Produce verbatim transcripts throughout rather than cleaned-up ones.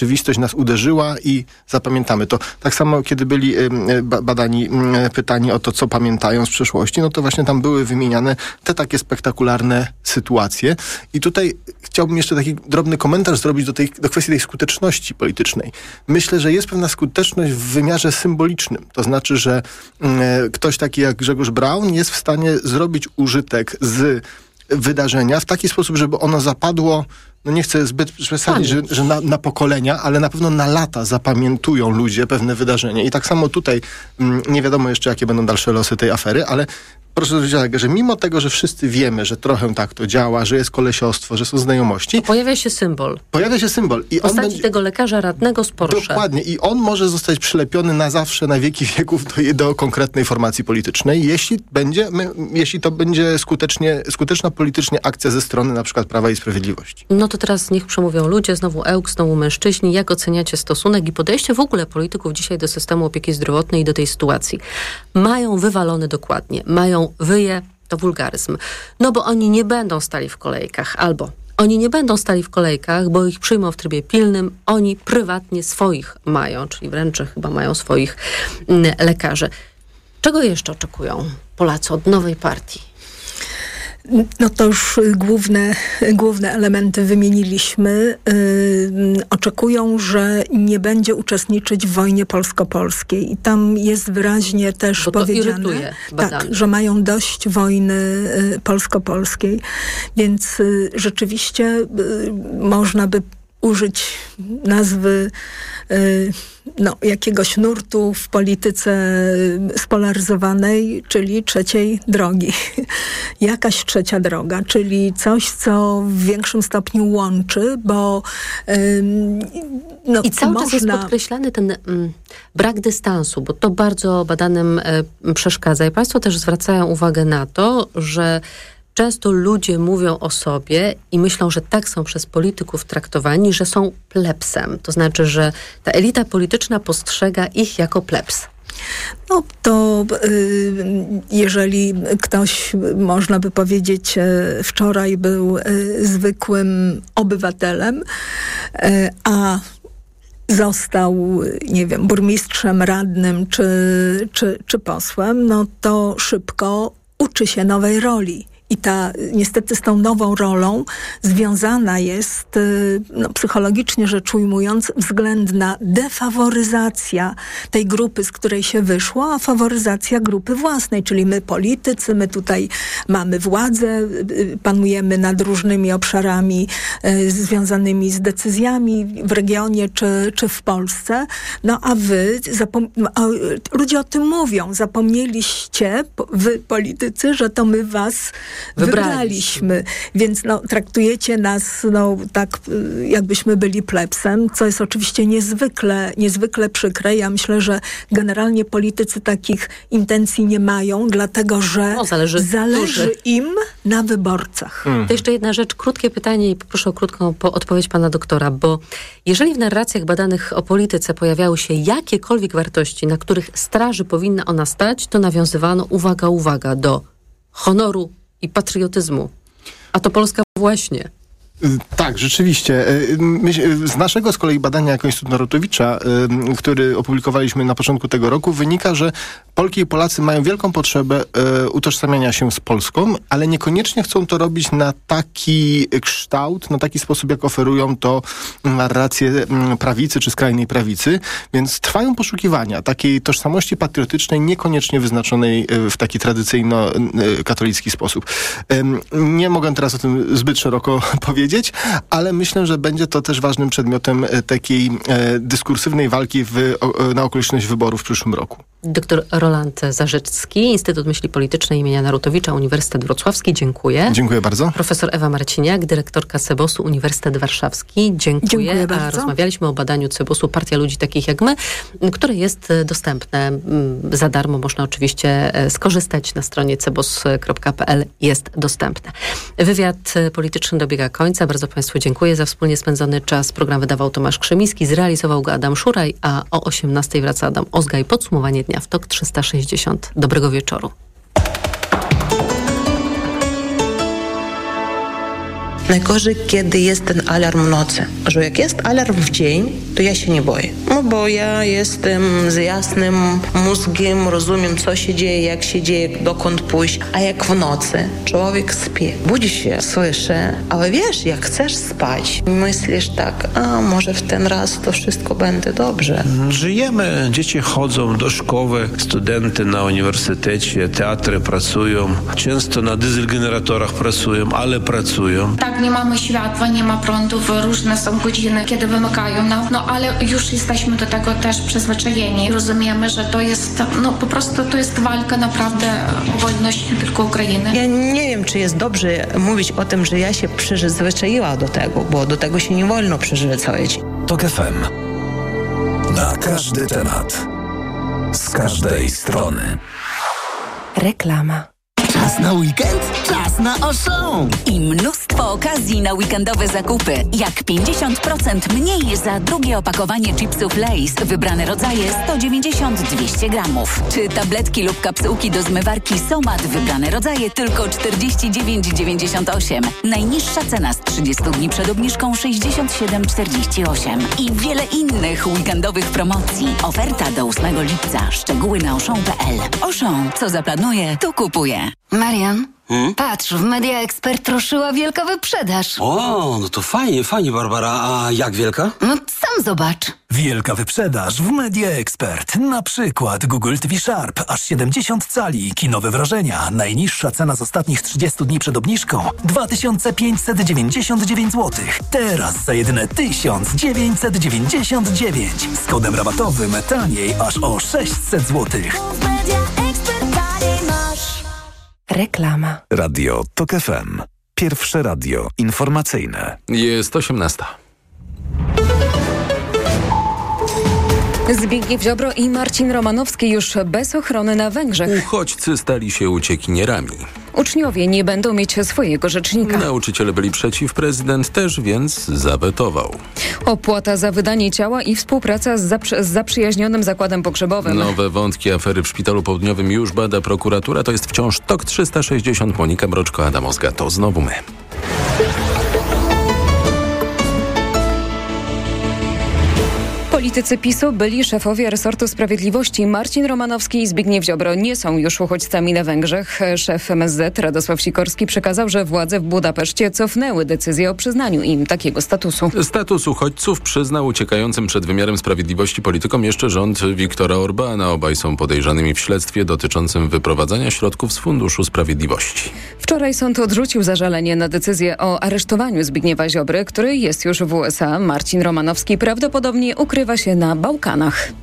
rzeczywistość nas uderzyła i zapamiętamy to. Tak samo, kiedy byli badani pytani o to, co pamiętają z przeszłości, no to właśnie tam były wymieniane te takie spektakularne sytuacje. I tutaj chciałbym jeszcze taki drobny komentarz zrobić do, tej, do kwestii tej skuteczności politycznej. Myślę, że jest pewna skuteczność w wymiarze symbolicznym. To znaczy, że ktoś taki jak Grzegorz Braun jest w stanie zrobić użytek z wydarzenia w taki sposób, żeby ono zapadło, no nie chcę zbyt przesadzić, że, że na, na pokolenia, ale na pewno na lata zapamiętują ludzie pewne wydarzenie. I tak samo tutaj mm, nie wiadomo jeszcze, jakie będą dalsze losy tej afery, ale proszę zwrócić uwagę, że mimo tego, że wszyscy wiemy, że trochę tak to działa, że jest kolesiostwo, że są znajomości. Pojawia się symbol. Pojawia się symbol. I Postaci on będzie, tego lekarza radnego z Porsche. Dokładnie. I on może zostać przylepiony na zawsze, na wieki wieków do, do konkretnej formacji politycznej, jeśli będzie, my, jeśli to będzie skutecznie, skuteczna politycznie akcja ze strony na przykład Prawa i Sprawiedliwości. No to teraz niech przemówią ludzie, znowu Ełk, znowu mężczyźni. Jak oceniacie stosunek i podejście w ogóle polityków dzisiaj do systemu opieki zdrowotnej i do tej sytuacji? Mają wywalone dokładnie. Mają wyje, to wulgaryzm. No bo oni nie będą stali w kolejkach, albo oni nie będą stali w kolejkach, bo ich przyjmą w trybie pilnym, oni prywatnie swoich mają, czyli wręcz chyba mają swoich mm, lekarzy. Czego jeszcze oczekują Polacy od nowej partii? No to już główne, główne elementy wymieniliśmy. Yy, oczekują, że nie będzie uczestniczyć w wojnie polsko-polskiej. I tam jest wyraźnie też Bo to powiedziane, tak, że mają dość wojny y, polsko-polskiej. Więc y, rzeczywiście y, można by użyć nazwy y, no, jakiegoś nurtu w polityce spolaryzowanej, czyli trzeciej drogi. Jakaś trzecia droga, czyli coś, co w większym stopniu łączy, bo ym, no, I cały można... czas jest podkreślany ten mm, brak dystansu, bo to bardzo badanym y, przeszkadza. I państwo też zwracają uwagę na to, że często ludzie mówią o sobie i myślą, że tak są przez polityków traktowani, że są plebsem. To znaczy, że ta elita polityczna postrzega ich jako plebs. No to y, jeżeli ktoś, można by powiedzieć, y, wczoraj był y, zwykłym obywatelem, y, a został, nie wiem, burmistrzem, radnym czy, czy, czy posłem, no to szybko uczy się nowej roli. I ta, niestety z tą nową rolą związana jest, no, psychologicznie rzecz ujmując, względna defaworyzacja tej grupy, z której się wyszło, a faworyzacja grupy własnej, czyli my politycy, my tutaj mamy władzę, panujemy nad różnymi obszarami y, związanymi z decyzjami w regionie czy, czy w Polsce. No a wy, zapom- a ludzie o tym mówią, zapomnieliście, wy politycy, że to my was Wybraliśmy. Wybraliśmy. Więc no, traktujecie nas no, tak, jakbyśmy byli plebsem, co jest oczywiście niezwykle, niezwykle przykre. Ja myślę, że generalnie politycy takich intencji nie mają, dlatego że no, zależy, zależy im na wyborcach. Mhm. To jeszcze jedna rzecz, krótkie pytanie i poproszę o krótką po- odpowiedź pana doktora, bo jeżeli w narracjach badanych o polityce pojawiały się jakiekolwiek wartości, na których straży powinna ona stać, to nawiązywano, uwaga, uwaga, do honoru i patriotyzmu. A to Polska właśnie. Tak, rzeczywiście. Z naszego z kolei badania jako Instytutu Narutowicza, który opublikowaliśmy na początku tego roku, wynika, że Polki i Polacy mają wielką potrzebę utożsamiania się z Polską, ale niekoniecznie chcą to robić na taki kształt, na taki sposób, jak oferują to narracje prawicy czy skrajnej prawicy, więc trwają poszukiwania takiej tożsamości patriotycznej, niekoniecznie wyznaczonej w taki tradycyjno-katolicki sposób. Nie mogę teraz o tym zbyt szeroko powiedzieć, ale myślę, że będzie to też ważnym przedmiotem takiej e, dyskursywnej walki w, o, na okoliczność wyborów w przyszłym roku. Doktor Roland Zarzecki, Instytut Myśli Politycznej imienia Narutowicza, Uniwersytet Wrocławski. Dziękuję. Dziękuję bardzo. Profesor Ewa Marciniak, dyrektorka Cebosu, Uniwersytet Warszawski. Dziękuję. Dziękuję bardzo. A rozmawialiśmy o badaniu Cebosu Partia Ludzi Takich jak My, które jest dostępne za darmo. Można oczywiście skorzystać na stronie cebos kropka p l. Jest dostępne. Wywiad polityczny dobiega końca. Bardzo państwu dziękuję za wspólnie spędzony czas. Program wydawał Tomasz Krzemiński, zrealizował go Adam Szuraj, a o osiemnastej wraca Adam Ozga i podsumowanie dnia w Tok trzysta sześćdziesiąt. Dobrego wieczoru. Najgorzej, kiedy jest ten alarm w nocy. Że jak jest alarm w dzień, to ja się nie boję. No bo ja jestem z jasnym mózgiem, rozumiem, co się dzieje, jak się dzieje, dokąd pójść. A jak w nocy człowiek śpi, budzi się, słyszy, ale wiesz, jak chcesz spać, myślisz tak, a może w ten raz to wszystko będzie dobrze. Żyjemy, dzieci chodzą do szkoły, studenty na uniwersytecie, teatry pracują, często na dieselgeneratorach pracują, ale pracują. Tak, nie mamy światła, nie ma prądów, różne są godziny, kiedy wymykają nam, no ale już jesteśmy do tego też przyzwyczajeni. Rozumiemy, że to jest, no po prostu to jest walka naprawdę o wolność nie tylko Ukrainy. Ja nie wiem, czy jest dobrze mówić o tym, że ja się przyzwyczaiła do tego, bo do tego się nie wolno przyzwyczaić. Tok F M. Na każdy temat. Z każdej strony. Reklama. Czas na weekend? Czas na Auchan! I mnóstwo okazji na weekendowe zakupy. Jak pięćdziesiąt procent mniej za drugie opakowanie chipsów Lay's. Wybrane rodzaje sto dziewięćdziesiąt do dwustu gramów. Czy tabletki lub kapsułki do zmywarki Somat. Wybrane rodzaje tylko czterdzieści dziewięć dziewięćdziesiąt osiem. Najniższa cena z trzydziestu dni przed obniżką sześćdziesiąt siedem czterdzieści osiem. I wiele innych weekendowych promocji. Oferta do ósmego lipca. Szczegóły na auchan kropka p l. Auchan. Co zaplanuje, to kupuje. Marian, hmm? patrz, w Media Expert ruszyła wielka wyprzedaż. O, no to fajnie, fajnie, Barbara. A jak wielka? No sam zobacz. Wielka wyprzedaż w Media Expert. Na przykład Google T V Sharp, aż siedemdziesiąt cali, kinowe wrażenia. Najniższa cena z ostatnich trzydziestu dni przed obniżką dwa tysiące pięćset dziewięćdziesiąt dziewięć złotych. Teraz za jedyne tysiąc dziewięćset dziewięćdziesiąt dziewięć. Z kodem rabatowym taniej aż o sześćset złotych. Reklama. Radio Tok F M. Pierwsze radio informacyjne. Jest osiemnasta. Zbigniew Ziobro i Marcin Romanowski już bez ochrony na Węgrzech. Uchodźcy stali się uciekinierami. Uczniowie nie będą mieć swojego rzecznika. Nauczyciele byli przeciw, prezydent też, więc zawetował. Opłata za wydanie ciała i współpraca z, zaprzy- z zaprzyjaźnionym zakładem pogrzebowym. Nowe wątki afery w Szpitalu Południowym już bada prokuratura. To jest wciąż Tok trzysta sześćdziesiąt. Monika Mroczko-Adamowska. To znowu my. Politycy PiSu, byli szefowie resortu sprawiedliwości Marcin Romanowski i Zbigniew Ziobro nie są już uchodźcami na Węgrzech. Szef M S Z Radosław Sikorski przekazał, że władze w Budapeszcie cofnęły decyzję o przyznaniu im takiego statusu. Status uchodźców przyznał uciekającym przed wymiarem sprawiedliwości politykom jeszcze rząd Viktora Orbána. Obaj są podejrzanymi w śledztwie dotyczącym wyprowadzania środków z Funduszu Sprawiedliwości. Wczoraj sąd odrzucił zażalenie na decyzję o aresztowaniu Zbigniewa Ziobry, który jest już w U S A. Marcin Romanowski prawdopodobnie ukrywa się na Bałkanach.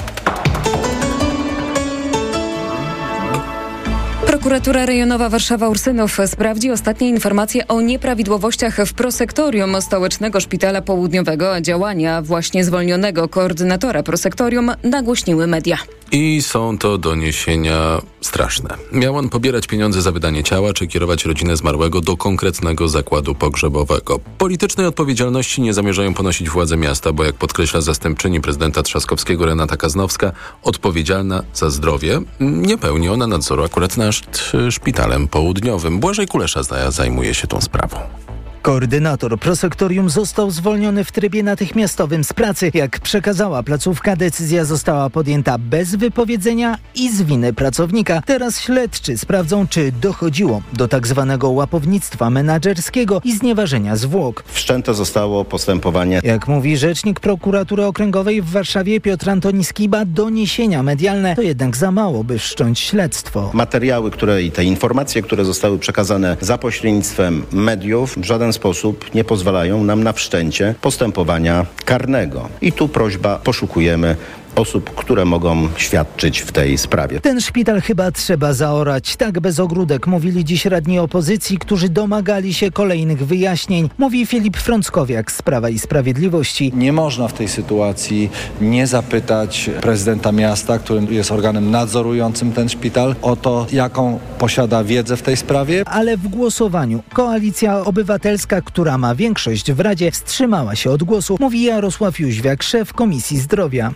Prokuratura Rejonowa Warszawa-Ursynów sprawdzi ostatnie informacje o nieprawidłowościach w prosektorium Stołecznego Szpitala Południowego. Działania właśnie zwolnionego koordynatora prosektorium nagłośniły media. I są to doniesienia straszne. Miał on pobierać pieniądze za wydanie ciała, czy kierować rodzinę zmarłego do konkretnego zakładu pogrzebowego. Politycznej odpowiedzialności nie zamierzają ponosić władze miasta, bo jak podkreśla zastępczyni prezydenta Trzaskowskiego Renata Kaznowska, odpowiedzialna za zdrowie, nie pełni ona nadzoru akurat nad Szpitalem Południowym. Błażej Kulesza zajmuje się tą sprawą. Koordynator prosektorium został zwolniony w trybie natychmiastowym z pracy. Jak przekazała placówka, decyzja została podjęta bez wypowiedzenia i z winy pracownika. Teraz śledczy sprawdzą, czy dochodziło do tak zwanego łapownictwa menadżerskiego i znieważenia zwłok. Wszczęte zostało postępowanie. Jak mówi rzecznik prokuratury okręgowej w Warszawie Piotr Antoni Skiba, doniesienia medialne to jednak za mało, by wszcząć śledztwo. Materiały, które i te informacje, które zostały przekazane za pośrednictwem mediów, w żaden sposób nie pozwalają nam na wszczęcie postępowania karnego. I tu prośba, poszukujemy osób, które mogą świadczyć w tej sprawie. Ten szpital chyba trzeba zaorać. Tak bez ogródek mówili dziś radni opozycji, którzy domagali się kolejnych wyjaśnień. Mówi Filip Frąckowiak z Prawa i Sprawiedliwości. Nie można w tej sytuacji nie zapytać prezydenta miasta, który jest organem nadzorującym ten szpital, o to, jaką posiada wiedzę w tej sprawie. Ale w głosowaniu Koalicja Obywatelska, która ma większość w Radzie, wstrzymała się od głosu, mówi Jarosław Jóźwiak, szef Komisji Zdrowia. Tydzień temu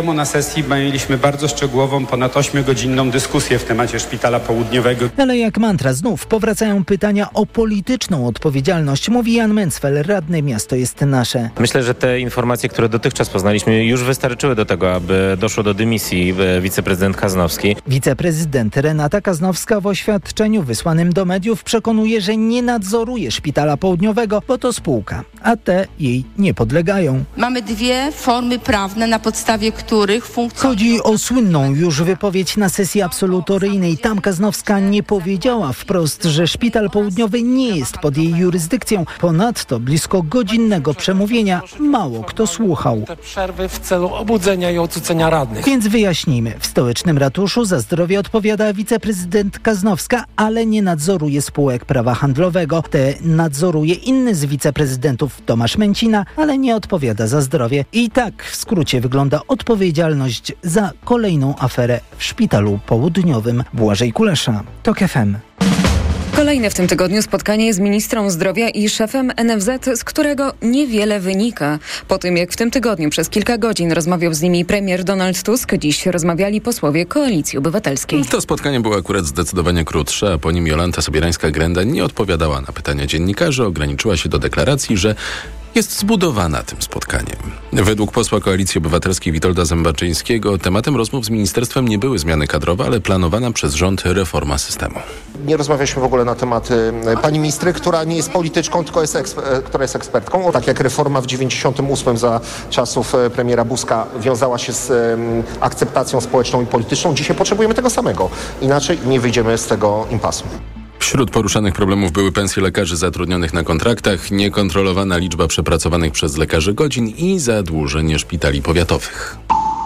temu na sesji mieliśmy bardzo szczegółową, ponad ośmiogodzinną dyskusję w temacie szpitala południowego. Ale jak mantra znów powracają pytania o polityczną odpowiedzialność, mówi Jan Mencfel, radny Miasto jest nasze. Myślę, że te informacje, które dotychczas poznaliśmy, już wystarczyły do tego, aby doszło do dymisji wiceprezydent Kaznowski. Wiceprezydent Renata Kaznowska w oświadczeniu wysłanym do mediów przekonuje, że nie nadzoruje szpitala południowego, bo to spółka, a te jej nie podlegają. Mamy dwie formy prawne, na podstawie których funkcjonują... Chodzi o słynną już wypowiedź na sesji absolutoryjnej. Tam Kaznowska nie powiedziała wprost, że szpital południowy nie jest pod jej jurysdykcją. Ponadto blisko godzinnego przemówienia mało kto słuchał. Te przerwy w celu obudzenia i ocucenia radnych. Więc wyjaśnijmy. W stołecznym ratuszu za zdrowie odpowiada wiceprezydent Kaznowska, ale nie nadzoruje spółek prawa handlowego. Te nadzoruje inny z wiceprezydentów, Tomasz Męcina, ale nie odpowiada za zdrowie. I tak w skrócie wygląda odpowiedzialność za kolejną aferę w szpitalu południowym. Błażej Kulesza, TOK F M. Kolejne w tym tygodniu spotkanie z ministrą zdrowia i szefem N F Z, z którego niewiele wynika. Po tym, jak w tym tygodniu przez kilka godzin rozmawiał z nimi premier Donald Tusk, dziś rozmawiali posłowie Koalicji Obywatelskiej. To spotkanie było akurat zdecydowanie krótsze, a po nim Jolanta Sobierańska-Grenda nie odpowiadała na pytania dziennikarzy, ograniczyła się do deklaracji, że jest zbudowana tym spotkaniem. Według posła Koalicji Obywatelskiej Witolda Zębaczyńskiego tematem rozmów z ministerstwem nie były zmiany kadrowe, ale planowana przez rząd reforma systemu. Nie rozmawialiśmy w ogóle na tematy pani ministry, która nie jest polityczką, tylko jest eksper- która jest ekspertką. Tak jak reforma w dziewięćdziesiątym ósmym za czasów premiera Buzka wiązała się z um, akceptacją społeczną i polityczną, dzisiaj potrzebujemy tego samego. Inaczej nie wyjdziemy z tego impasu. Wśród poruszanych problemów były pensje lekarzy zatrudnionych na kontraktach, niekontrolowana liczba przepracowanych przez lekarzy godzin i zadłużenie szpitali powiatowych.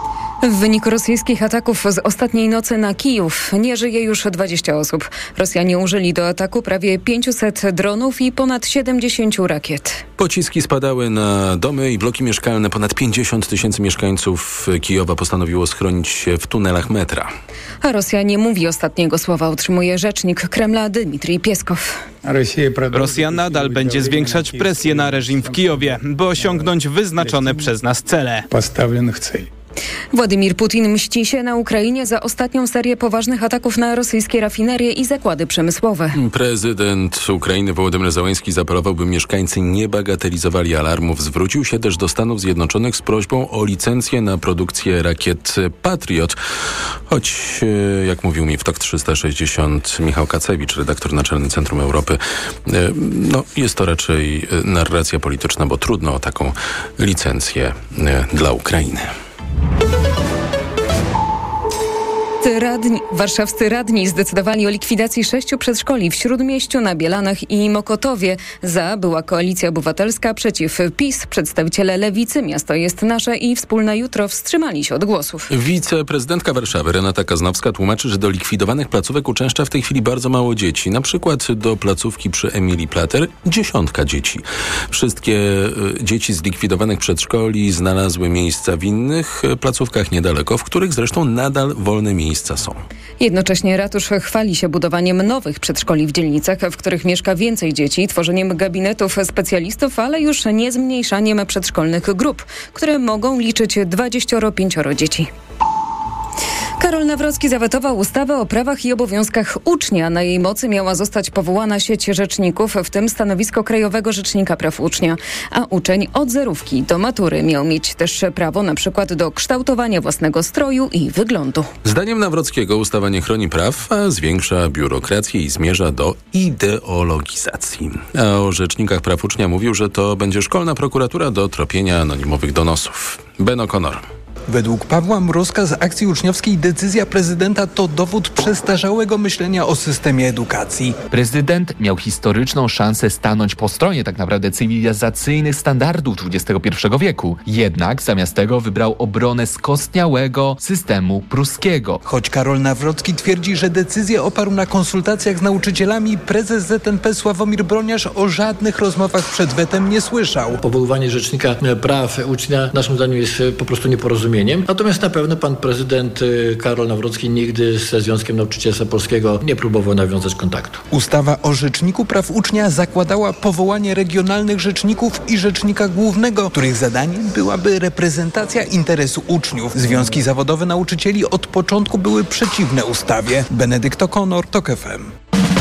W wyniku rosyjskich ataków z ostatniej nocy na Kijów nie żyje już dwadzieścia osób. Rosjanie użyli do ataku prawie pięćset dronów i ponad siedemdziesiąt rakiet. Pociski spadały na domy i bloki mieszkalne. Ponad pięćdziesiąt tysięcy mieszkańców Kijowa postanowiło schronić się w tunelach metra. A Rosja nie mówi ostatniego słowa, utrzymuje rzecznik Kremla Dmitrij Pieskow. Rosja nadal będzie zwiększać presję na reżim w Kijowie, by osiągnąć wyznaczone przez nas cele. Władimir Putin mści się na Ukrainie za ostatnią serię poważnych ataków na rosyjskie rafinerie i zakłady przemysłowe. Prezydent Ukrainy Wołodymyr Zełenski zaapelował, by mieszkańcy nie bagatelizowali alarmów. Zwrócił się też do Stanów Zjednoczonych z prośbą o licencję na produkcję rakiet Patriot. Choć, jak mówił mi w TOK trzysta sześćdziesiąt Michał Kacewicz, redaktor naczelny Centrum Europy, no, jest to raczej narracja polityczna, bo trudno o taką licencję dla Ukrainy. Radni, warszawscy radni zdecydowali o likwidacji sześciu przedszkoli w Śródmieściu, na Bielanach i Mokotowie. Za była Koalicja Obywatelska, przeciw PiS. Przedstawiciele Lewicy, Miasto jest nasze i Wspólne Jutro wstrzymali się od głosów. Wiceprezydentka Warszawy Renata Kaznowska tłumaczy, że do likwidowanych placówek uczęszcza w tej chwili bardzo mało dzieci. Na przykład do placówki przy Emilii Plater dziesiątka dzieci. Wszystkie y, dzieci z likwidowanych przedszkoli znalazły miejsca w innych y, placówkach niedaleko, w których zresztą nadal wolne miejsca są. Jednocześnie ratusz chwali się budowaniem nowych przedszkoli w dzielnicach, w których mieszka więcej dzieci, tworzeniem gabinetów specjalistów, ale już nie zmniejszaniem przedszkolnych grup, które mogą liczyć dwadzieścia pięć dzieci. Karol Nawrocki zawetował ustawę o prawach i obowiązkach ucznia. Na jej mocy miała zostać powołana sieć rzeczników, w tym stanowisko Krajowego Rzecznika Praw Ucznia. A uczeń od zerówki do matury miał mieć też prawo na przykład do kształtowania własnego stroju i wyglądu. Zdaniem Nawrockiego ustawa nie chroni praw, a zwiększa biurokrację i zmierza do ideologizacji. A o rzecznikach praw ucznia mówił, że to będzie szkolna prokuratura do tropienia anonimowych donosów. Ben O'Connor. Według Pawła Mrozka z akcji uczniowskiej decyzja prezydenta to dowód przestarzałego myślenia o systemie edukacji. Prezydent miał historyczną szansę stanąć po stronie tak naprawdę cywilizacyjnych standardów dwudziestego pierwszego wieku. Jednak zamiast tego wybrał obronę skostniałego systemu pruskiego. Choć Karol Nawrocki twierdzi, że decyzję oparł na konsultacjach z nauczycielami, prezes Z N P Sławomir Broniarz o żadnych rozmowach przed wetem nie słyszał. Powoływanie rzecznika praw ucznia naszym zdaniem jest po prostu nieporozumieniem. porozumieniem. Natomiast na pewno pan prezydent Karol Nawrocki nigdy ze Związkiem Nauczycielstwa Polskiego nie próbował nawiązać kontaktu. Ustawa o Rzeczniku Praw Ucznia zakładała powołanie regionalnych rzeczników i rzecznika głównego, których zadaniem byłaby reprezentacja interesu uczniów. Związki zawodowe nauczycieli od początku były przeciwne ustawie. Benedykt O'Connor, TOK F M.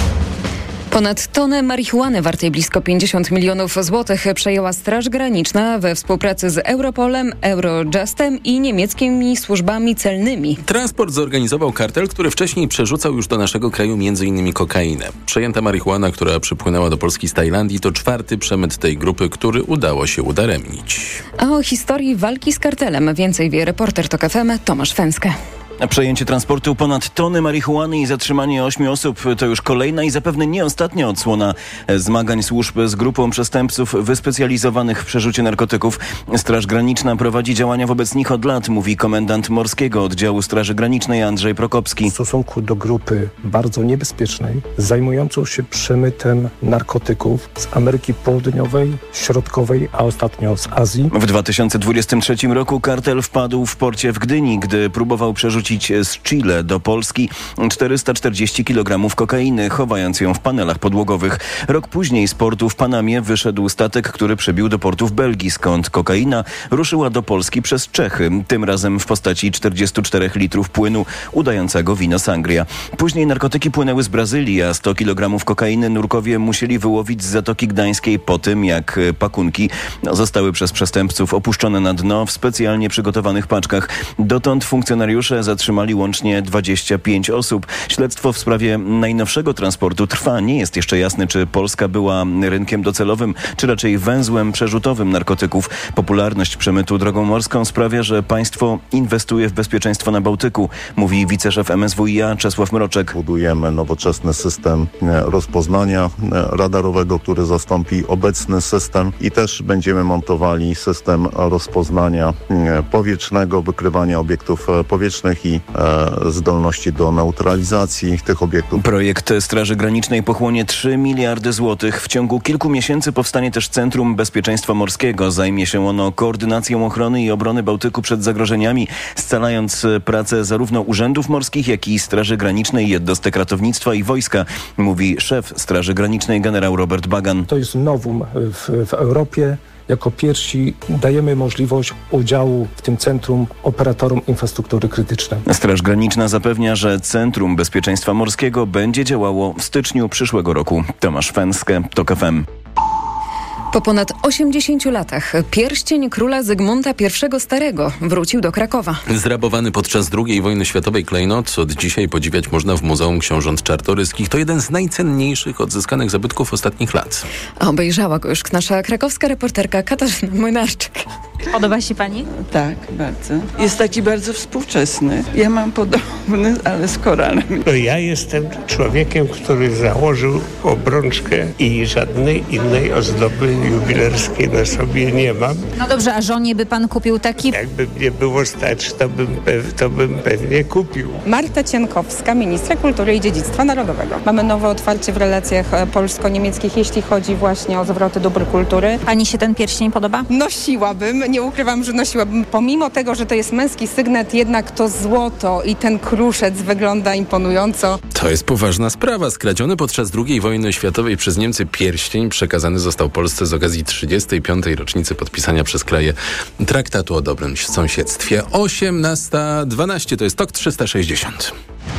Ponad tonę marihuany wartej blisko pięćdziesiąt milionów złotych przejęła Straż Graniczna we współpracy z Europolem, Eurojustem i niemieckimi służbami celnymi. Transport zorganizował kartel, który wcześniej przerzucał już do naszego kraju między innymi kokainę. Przejęta marihuana, która przypłynęła do Polski z Tajlandii, to czwarty przemyt tej grupy, który udało się udaremnić. A o historii walki z kartelem więcej wie reporter TOK F M Tomasz Fęskę. Przejęcie transportu ponad tony marihuany i zatrzymanie ośmiu osób to już kolejna i zapewne nie ostatnia odsłona zmagań służb z grupą przestępców wyspecjalizowanych w przerzucie narkotyków. Straż Graniczna prowadzi działania wobec nich od lat, mówi komendant Morskiego Oddziału Straży Granicznej Andrzej Prokopski. W stosunku do grupy bardzo niebezpiecznej, zajmującą się przemytem narkotyków z Ameryki Południowej, Środkowej, a ostatnio z Azji. W dwa tysiące dwudziestym trzecim roku kartel wpadł w porcie w Gdyni, gdy próbował przerzucić z Chile do Polski czterysta czterdzieści kilogramów kokainy, chowając ją w panelach podłogowych. Rok później z portu w Panamie wyszedł statek, który przybił do portu w Belgii, skąd kokaina ruszyła do Polski przez Czechy, tym razem w postaci czterdziestu czterech litrów płynu udającego wino sangria. Później narkotyki płynęły z Brazylii, a sto kilogramów kokainy nurkowie musieli wyłowić z Zatoki Gdańskiej po tym, jak pakunki zostały przez przestępców opuszczone na dno w specjalnie przygotowanych paczkach. Dotąd funkcjonariusze zatrzymali łącznie dwadzieścia pięć osób. Śledztwo w sprawie najnowszego transportu trwa. Nie jest jeszcze jasne, czy Polska była rynkiem docelowym, czy raczej węzłem przerzutowym narkotyków. Popularność przemytu drogą morską sprawia, że państwo inwestuje w bezpieczeństwo na Bałtyku, mówi wiceszef M S W i A Czesław Mroczek. Budujemy nowoczesny system rozpoznania radarowego, który zastąpi obecny system, i też będziemy montowali system rozpoznania powietrznego, wykrywania obiektów powietrznych i e, zdolności do neutralizacji tych obiektów. Projekt Straży Granicznej pochłonie trzy miliardy złotych. W ciągu kilku miesięcy powstanie też Centrum Bezpieczeństwa Morskiego. Zajmie się ono koordynacją ochrony i obrony Bałtyku przed zagrożeniami, scalając pracę zarówno urzędów morskich, jak i Straży Granicznej, jednostek ratownictwa i wojska, mówi szef Straży Granicznej generał Robert Bagan. To jest novum w, w Europie. Jako pierwsi dajemy możliwość udziału w tym centrum operatorom infrastruktury krytycznej. Straż Graniczna zapewnia, że Centrum Bezpieczeństwa Morskiego będzie działało w styczniu przyszłego roku. Tomasz Fęskę, TOK F M. Po ponad osiemdziesięciu latach pierścień króla Zygmunta I Starego wrócił do Krakowa. Zrabowany podczas drugiej wojny światowej klejnot od dzisiaj podziwiać można w Muzeum Książąt Czartoryskich. To jeden z najcenniejszych odzyskanych zabytków ostatnich lat. Obejrzała go już nasza krakowska reporterka Katarzyna Młynarczyk. Podoba się pani? Tak, bardzo. Jest taki bardzo współczesny. Ja mam podobny, ale z koralem. No ja jestem człowiekiem, który założył obrączkę i żadnej innej ozdoby jubilerskiej na sobie nie mam. No dobrze, a żonie by pan kupił taki? Jakby mnie było stać, to bym, pew, to bym pewnie kupił. Marta Cienkowska, ministra kultury i dziedzictwa narodowego. Mamy nowe otwarcie w relacjach polsko-niemieckich, jeśli chodzi właśnie o zwroty dóbr kultury. Pani się ten pierścień podoba? Nosiłabym. Nie ukrywam, że nosiłabym. Pomimo tego, że to jest męski sygnet, jednak to złoto i ten kruszec wygląda imponująco. To jest poważna sprawa. Skradziony podczas drugiej wojny światowej przez Niemcy pierścień przekazany został Polsce z okazji trzydziestej piątej rocznicy podpisania przez kraje traktatu o dobrym sąsiedztwie. osiemnasta dwanaście to jest TOK trzysta sześćdziesiąt.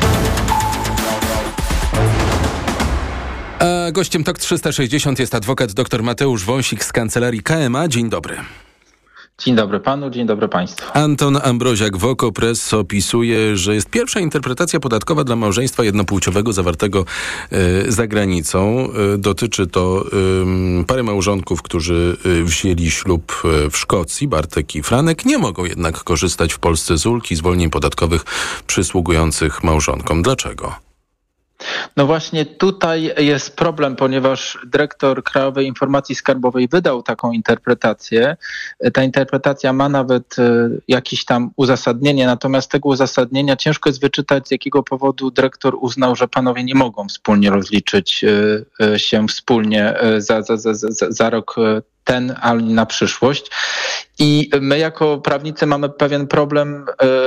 A gościem TOK trzysta sześćdziesiąt jest adwokat dr Mateusz Wąsik z kancelarii K M A. Dzień dobry. Dzień dobry panu, dzień dobry państwu. Anton Ambroziak w Okopres opisuje, że jest pierwsza interpretacja podatkowa dla małżeństwa jednopłciowego zawartego y, za granicą. Y, dotyczy to y, pary małżonków, którzy y, wzięli ślub y, w Szkocji, Bartek i Franek. Nie mogą jednak korzystać w Polsce z ulg i zwolnień podatkowych przysługujących małżonkom. Dlaczego? No właśnie tutaj jest problem, ponieważ dyrektor Krajowej Informacji Skarbowej wydał taką interpretację. Ta interpretacja ma nawet jakieś tam uzasadnienie, natomiast tego uzasadnienia ciężko jest wyczytać, z jakiego powodu dyrektor uznał, że panowie nie mogą wspólnie rozliczyć się wspólnie za, za, za, za, za rok ten, ale na przyszłość. I my jako prawnicy mamy pewien problem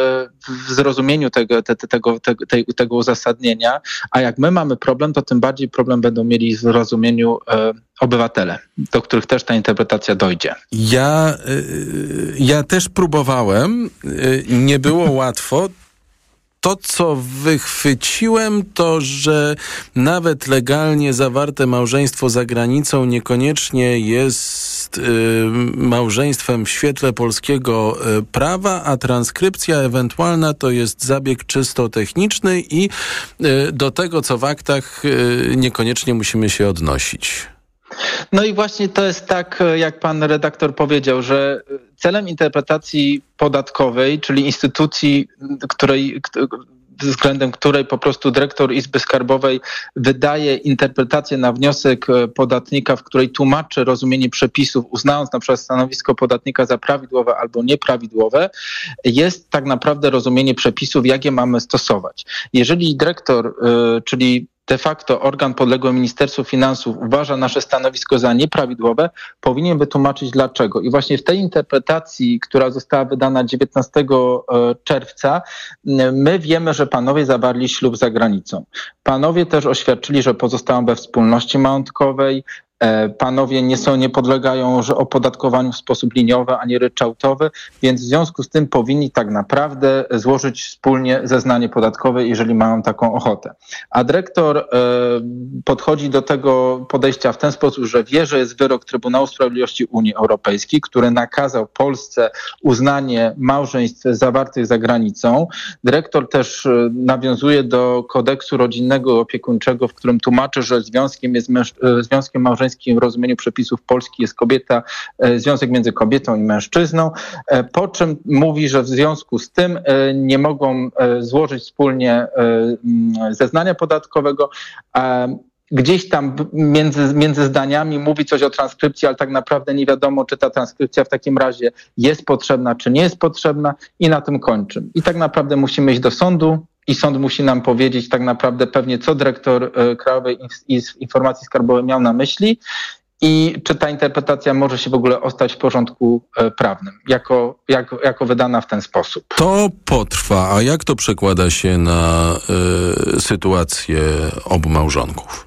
w zrozumieniu tego, te, tego, tego, tego uzasadnienia, a jak my mamy problem, to tym bardziej problem będą mieli w zrozumieniu obywatele, do których też ta interpretacja dojdzie. Ja, ja też próbowałem, nie było łatwo. To, co wychwyciłem, to, że nawet legalnie zawarte małżeństwo za granicą niekoniecznie jest y, małżeństwem w świetle polskiego y, prawa, a transkrypcja ewentualna to jest zabieg czysto techniczny i y, do tego, co w aktach, y, niekoniecznie musimy się odnosić. No i właśnie to jest tak, jak pan redaktor powiedział, że celem interpretacji podatkowej, czyli instytucji, której, względem której po prostu dyrektor Izby Skarbowej wydaje interpretację na wniosek podatnika, w której tłumaczy rozumienie przepisów, uznając na przykład stanowisko podatnika za prawidłowe albo nieprawidłowe, jest tak naprawdę rozumienie przepisów, jak je mamy stosować. Jeżeli dyrektor, czyli de facto organ podległy Ministerstwu Finansów uważa nasze stanowisko za nieprawidłowe, powinien wytłumaczyć dlaczego. I właśnie w tej interpretacji, która została wydana dziewiętnastego czerwca, my wiemy, że panowie zawarli ślub za granicą. Panowie też oświadczyli, że pozostają we wspólności majątkowej. Panowie nie są, nie podlegają opodatkowaniu w sposób liniowy ani ryczałtowy, więc w związku z tym powinni tak naprawdę złożyć wspólnie zeznanie podatkowe, jeżeli mają taką ochotę. A dyrektor e, podchodzi do tego podejścia w ten sposób, że wie, że jest wyrok Trybunału Sprawiedliwości Unii Europejskiej, który nakazał Polsce uznanie małżeństw zawartych za granicą. Dyrektor też nawiązuje do kodeksu rodzinnego i opiekuńczego, w którym tłumaczy, że związkiem jest męż- związkiem małżeńskim w rozumieniu przepisów Polski jest kobieta, związek między kobietą i mężczyzną, po czym mówi, że w związku z tym nie mogą złożyć wspólnie zeznania podatkowego. Gdzieś tam między, między zdaniami mówi coś o transkrypcji, ale tak naprawdę nie wiadomo, czy ta transkrypcja w takim razie jest potrzebna, czy nie jest potrzebna i na tym kończy. I tak naprawdę musimy iść do sądu i sąd musi nam powiedzieć tak naprawdę pewnie, co dyrektor Krajowej Informacji Skarbowej miał na myśli i czy ta interpretacja może się w ogóle ostać w porządku prawnym, jako, jako, jako wydana w ten sposób. To potrwa, a jak to przekłada się na y, sytuację obu małżonków?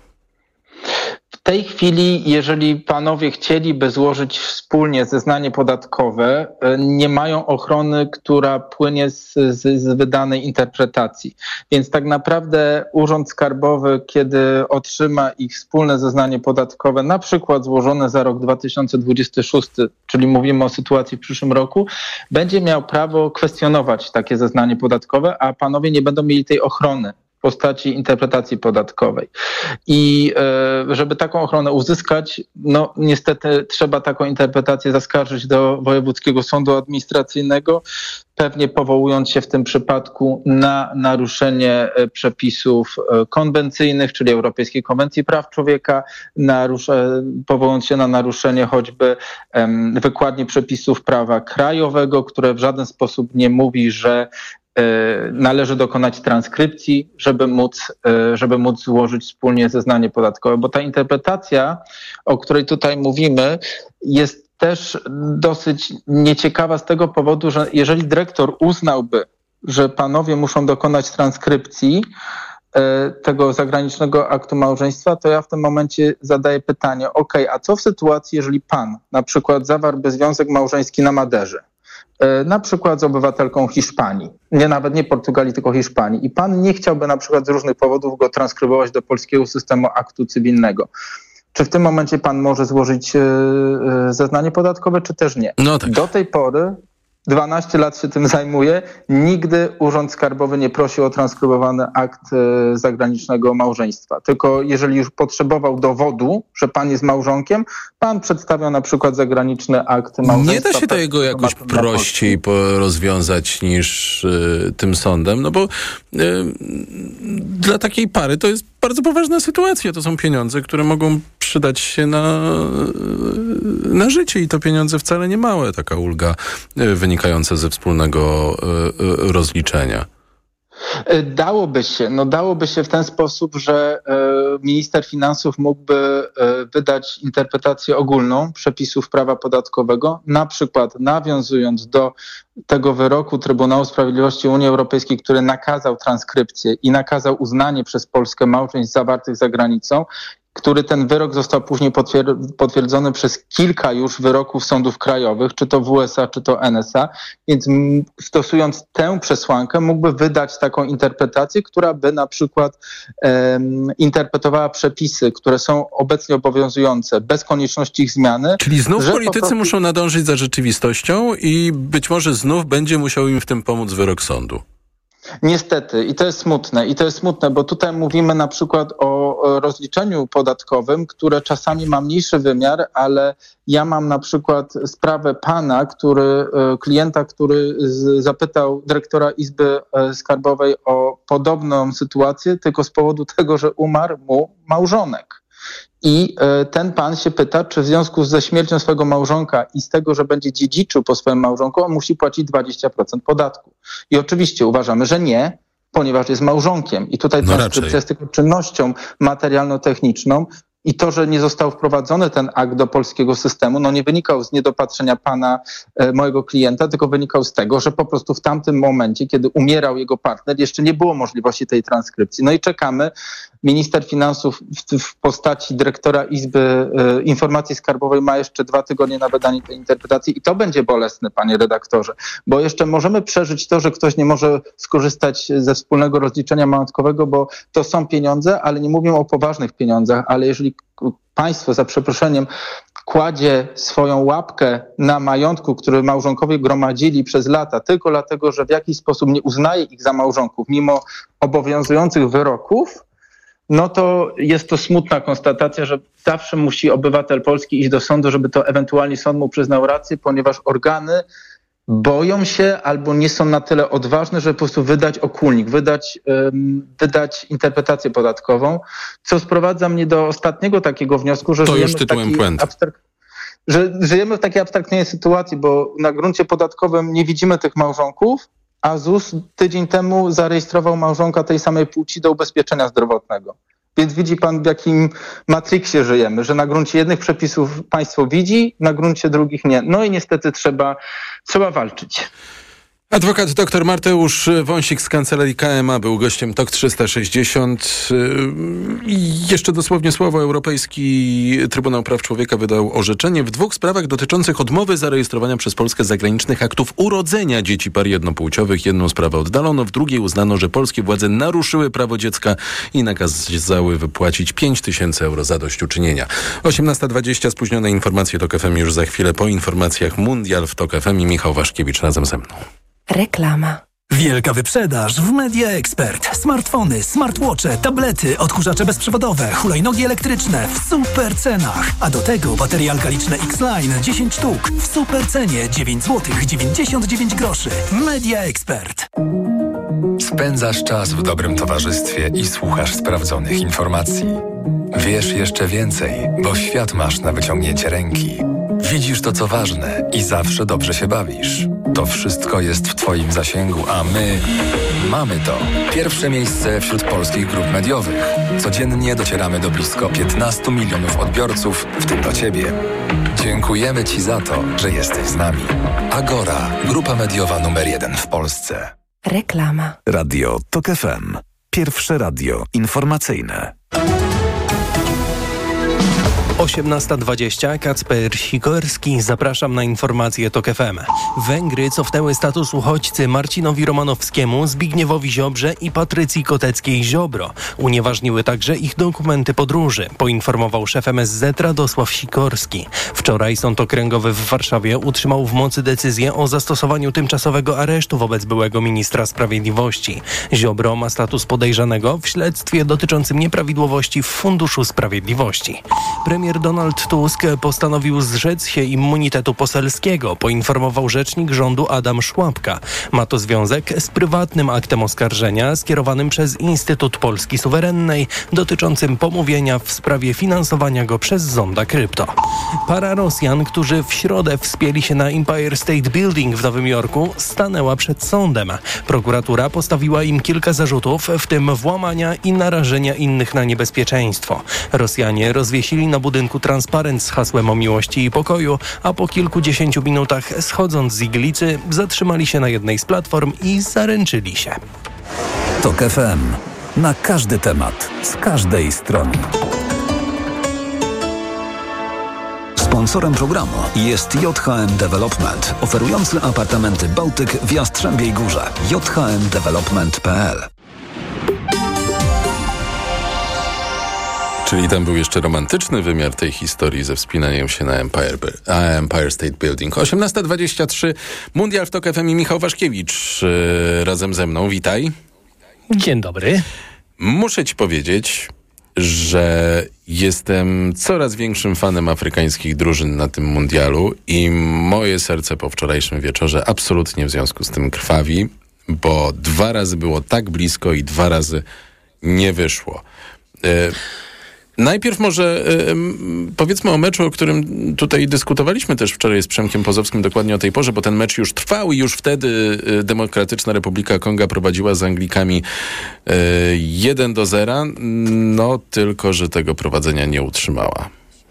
W tej chwili, jeżeli panowie chcieliby złożyć wspólnie zeznanie podatkowe, nie mają ochrony, która płynie z, z, z wydanej interpretacji. Więc tak naprawdę Urząd Skarbowy, kiedy otrzyma ich wspólne zeznanie podatkowe, na przykład złożone za rok dwa tysiące dwudziesty szósty, czyli mówimy o sytuacji w przyszłym roku, będzie miał prawo kwestionować takie zeznanie podatkowe, a panowie nie będą mieli tej ochrony w postaci interpretacji podatkowej. I e, żeby taką ochronę uzyskać, no niestety trzeba taką interpretację zaskarżyć do Wojewódzkiego Sądu Administracyjnego, pewnie powołując się w tym przypadku na naruszenie przepisów konwencyjnych, czyli Europejskiej Konwencji Praw Człowieka, narusze, powołując się na naruszenie choćby um, wykładni przepisów prawa krajowego, które w żaden sposób nie mówi, że należy dokonać transkrypcji, żeby móc, żeby móc złożyć wspólnie zeznanie podatkowe, bo ta interpretacja, o której tutaj mówimy, jest też dosyć nieciekawa z tego powodu, że jeżeli dyrektor uznałby, że panowie muszą dokonać transkrypcji tego zagranicznego aktu małżeństwa, to ja w tym momencie zadaję pytanie, ok, a co w sytuacji, jeżeli pan na przykład zawarłby związek małżeński na Maderze, na przykład z obywatelką Hiszpanii, nie nawet nie Portugalii, tylko Hiszpanii i pan nie chciałby na przykład z różnych powodów go transkrybować do polskiego systemu aktu cywilnego. Czy w tym momencie pan może złożyć zeznanie podatkowe, czy też nie? No tak. Do tej pory dwanaście lat się tym zajmuje. Nigdy Urząd Skarbowy nie prosił o transkrybowany akt zagranicznego małżeństwa. Tylko jeżeli już potrzebował dowodu, że pan jest małżonkiem, pan przedstawiał na przykład zagraniczny akt małżeństwa. Nie da się tego jakoś prościej rozwiązać niż y, tym sądem, no bo y, dla takiej pary to jest bardzo poważna sytuacja. To są pieniądze, które mogą przydać się na, na życie i to pieniądze wcale nie małe, taka ulga wynikająca ze wspólnego rozliczenia. Dałoby się, no dałoby się w ten sposób, że e, minister finansów mógłby e, wydać interpretację ogólną przepisów prawa podatkowego, na przykład nawiązując do tego wyroku Trybunału Sprawiedliwości Unii Europejskiej, który nakazał transkrypcję i nakazał uznanie przez Polskę małżeństw zawartych za granicą, który ten wyrok został później potwier- potwierdzony przez kilka już wyroków sądów krajowych, czy to W S A, czy to N S A, więc m, stosując tę przesłankę mógłby wydać taką interpretację, która by na przykład em, interpretowała przepisy, które są obecnie obowiązujące, bez konieczności ich zmiany. Czyli znów politycy prostu... muszą nadążyć za rzeczywistością i być może znów będzie musiał im w tym pomóc wyrok sądu. Niestety i to jest smutne i to jest smutne, bo tutaj mówimy na przykład o rozliczeniu podatkowym, które czasami ma mniejszy wymiar, ale ja mam na przykład sprawę pana, który, klienta, który zapytał dyrektora Izby Skarbowej o podobną sytuację, tylko z powodu tego, że umarł mu małżonek. I ten pan się pyta, czy w związku ze śmiercią swojego małżonka i z tego, że będzie dziedziczył po swoim małżonku, on musi płacić dwadzieścia procent podatku. I oczywiście uważamy, że nie, ponieważ jest małżonkiem. I tutaj no transkrypcja jest tylko czynnością materialno-techniczną. I to, że nie został wprowadzony ten akt do polskiego systemu, no nie wynikał z niedopatrzenia pana, e, mojego klienta, tylko wynikał z tego, że po prostu w tamtym momencie, kiedy umierał jego partner, jeszcze nie było możliwości tej transkrypcji. No i czekamy. Minister finansów w, w postaci dyrektora Izby e, Informacji Skarbowej ma jeszcze dwa tygodnie na wydanie tej interpretacji i to będzie bolesne, panie redaktorze, bo jeszcze możemy przeżyć to, że ktoś nie może skorzystać ze wspólnego rozliczenia majątkowego, bo to są pieniądze, ale nie mówię o poważnych pieniądzach, ale jeżeli państwo, za przeproszeniem, kładzie swoją łapkę na majątku, który małżonkowie gromadzili przez lata, tylko dlatego, że w jakiś sposób nie uznaje ich za małżonków, mimo obowiązujących wyroków, no to jest to smutna konstatacja, że zawsze musi obywatel polski iść do sądu, żeby to ewentualnie sąd mu przyznał rację, ponieważ organy boją się albo nie są na tyle odważne, żeby po prostu wydać okólnik, wydać, um, wydać interpretację podatkową, co sprowadza mnie do ostatniego takiego wniosku, że to żyjemy, już tytułem w takiej abstrak- że żyjemy w takiej abstrakcyjnej sytuacji, bo na gruncie podatkowym nie widzimy tych małżonków, a Z U S tydzień temu zarejestrował małżonka tej samej płci do ubezpieczenia zdrowotnego. Więc widzi pan, w jakim matriksie żyjemy, że na gruncie jednych przepisów państwo widzi, na gruncie drugich nie. No i niestety trzeba, trzeba walczyć. Adwokat dr Mateusz Wąsik z Kancelarii K M A był gościem T O K trzysta sześćdziesiąt. I jeszcze dosłownie słowo. Europejski Trybunał Praw Człowieka wydał orzeczenie w dwóch sprawach dotyczących odmowy zarejestrowania przez Polskę zagranicznych aktów urodzenia dzieci par jednopłciowych. Jedną sprawę oddalono, w drugiej uznano, że polskie władze naruszyły prawo dziecka i nakazały wypłacić pięć tysięcy euro zadośćuczynienia. osiemnasta dwadzieścia, spóźnione informacje T O K F M już za chwilę. Po informacjach Mundial w T O K F M i Michał Waszkiewicz razem ze mną. Reklama. Wielka wyprzedaż w Media Expert. Smartfony, smartwatche, tablety, odkurzacze bezprzewodowe, hulajnogi elektryczne w super cenach. A do tego baterie alkaliczne X-Line dziesięć sztuk w super cenie dziewięć złotych dziewięćdziesiąt dziewięć groszy. Media Expert. Spędzasz czas w dobrym towarzystwie i słuchasz sprawdzonych informacji. Wiesz jeszcze więcej, bo świat masz na wyciągnięcie ręki. Widzisz to, co ważne i zawsze dobrze się bawisz. To wszystko jest w Twoim zasięgu, a my mamy to. Pierwsze miejsce wśród polskich grup mediowych. Codziennie docieramy do blisko piętnastu milionów odbiorców, w tym do Ciebie. Dziękujemy Ci za to, że jesteś z nami. Agora, grupa mediowa numer jeden w Polsce. Reklama. Radio T O K F M. Pierwsze radio informacyjne. osiemnasta dwadzieścia, Kacper Sikorski. Zapraszam na informacje T O K F M. Węgry cofnęły status uchodźcy Marcinowi Romanowskiemu, Zbigniewowi Ziobrze i Patrycji Koteckiej-Ziobro. Unieważniły także ich dokumenty podróży, poinformował szef M S Z Radosław Sikorski. Wczoraj Sąd Okręgowy w Warszawie utrzymał w mocy decyzję o zastosowaniu tymczasowego aresztu wobec byłego ministra sprawiedliwości. Ziobro ma status podejrzanego w śledztwie dotyczącym nieprawidłowości w Funduszu Sprawiedliwości. Premier Premier Donald Tusk postanowił zrzec się immunitetu poselskiego, poinformował rzecznik rządu Adam Szłapka. Ma to związek z prywatnym aktem oskarżenia skierowanym przez Instytut Polski Suwerennej dotyczącym pomówienia w sprawie finansowania go przez zonda krypto. Para Rosjan, którzy w środę wspięli się na Empire State Building w Nowym Jorku, stanęła przed sądem. Prokuratura postawiła im kilka zarzutów, w tym włamania i narażenia innych na niebezpieczeństwo. Rosjanie rozwiesili na budynku transparent z hasłem o miłości i pokoju, a po kilkudziesięciu minutach schodząc z iglicy zatrzymali się na jednej z platform i zaręczyli się. TOK F M. Na każdy temat, z każdej strony. Sponsorem programu jest J H M Development, oferujący apartamenty Bałtyk w Jastrzębiej Górze. j h m development kropka p l. Czyli tam był jeszcze romantyczny wymiar tej historii ze wspinaniem się na Empire, Empire State Building. osiemnasta dwadzieścia trzy, Mundial w TOK F M i Michał Waszkiewicz yy, razem ze mną. Witaj. Dzień dobry. Muszę ci powiedzieć, że jestem coraz większym fanem afrykańskich drużyn na tym mundialu i moje serce po wczorajszym wieczorze absolutnie w związku z tym krwawi, bo dwa razy było tak blisko i dwa razy nie wyszło. Yy, Najpierw może y, powiedzmy o meczu, o którym tutaj dyskutowaliśmy też wczoraj z Przemkiem Pozowskim dokładnie o tej porze, bo ten mecz już trwał i już wtedy y, Demokratyczna Republika Konga prowadziła z Anglikami y, jeden do zera, no tylko, że tego prowadzenia nie utrzymała.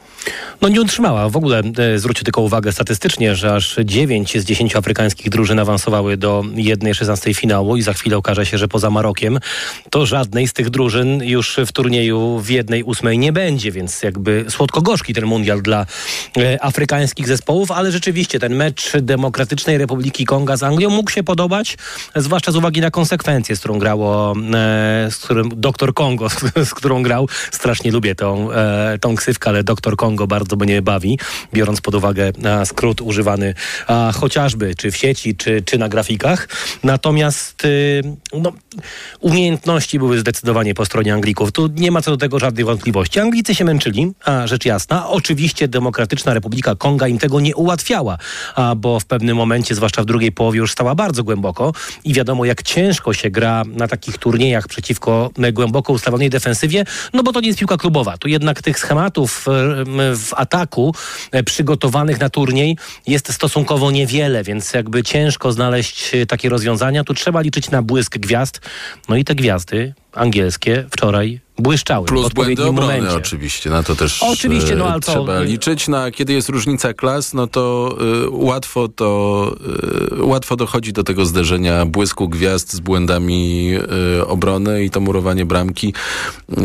No nie utrzymała. W ogóle e, zwróćcie tylko uwagę statystycznie, że aż dziewięć z dziesięciu afrykańskich drużyn awansowały do jednej szesnastej finału i za chwilę okaże się, że poza Marokiem to żadnej z tych drużyn już w turnieju w jednej ósmej nie będzie, więc jakby słodko-gorzki ten mundial dla e, afrykańskich zespołów, ale rzeczywiście ten mecz Demokratycznej Republiki Konga z Anglią mógł się podobać, zwłaszcza z uwagi na konsekwencje, z którą grało, e, z którym doktor Kongo, z którą grał. Strasznie lubię tą, e, tą ksywkę, ale doktor Kongo bardzo mnie bawi, biorąc pod uwagę a, skrót używany a, chociażby czy w sieci, czy, czy na grafikach. Natomiast y, no, umiejętności były zdecydowanie po stronie Anglików. Tu nie ma co do tego żadnych wątpliwości. Anglicy się męczyli, a rzecz jasna. Oczywiście Demokratyczna Republika Konga im tego nie ułatwiała, a, bo w pewnym momencie, zwłaszcza w drugiej połowie, już stała bardzo głęboko i wiadomo, jak ciężko się gra na takich turniejach przeciwko głęboko ustawionej defensywie, no bo to nie jest piłka klubowa. Tu jednak tych schematów w ataku przygotowanych na turniej jest stosunkowo niewiele, więc jakby ciężko znaleźć takie rozwiązania. Tu trzeba liczyć na błysk gwiazd. No i te gwiazdy angielskie wczoraj błyszczały. Plus w odpowiednim błędy obrony momencie. Oczywiście, na to też oczywiście, no, ale trzeba to... liczyć. No, a kiedy jest różnica klas, no to y, łatwo to y, łatwo dochodzi do tego zderzenia błysku gwiazd z błędami y, obrony i to murowanie bramki y,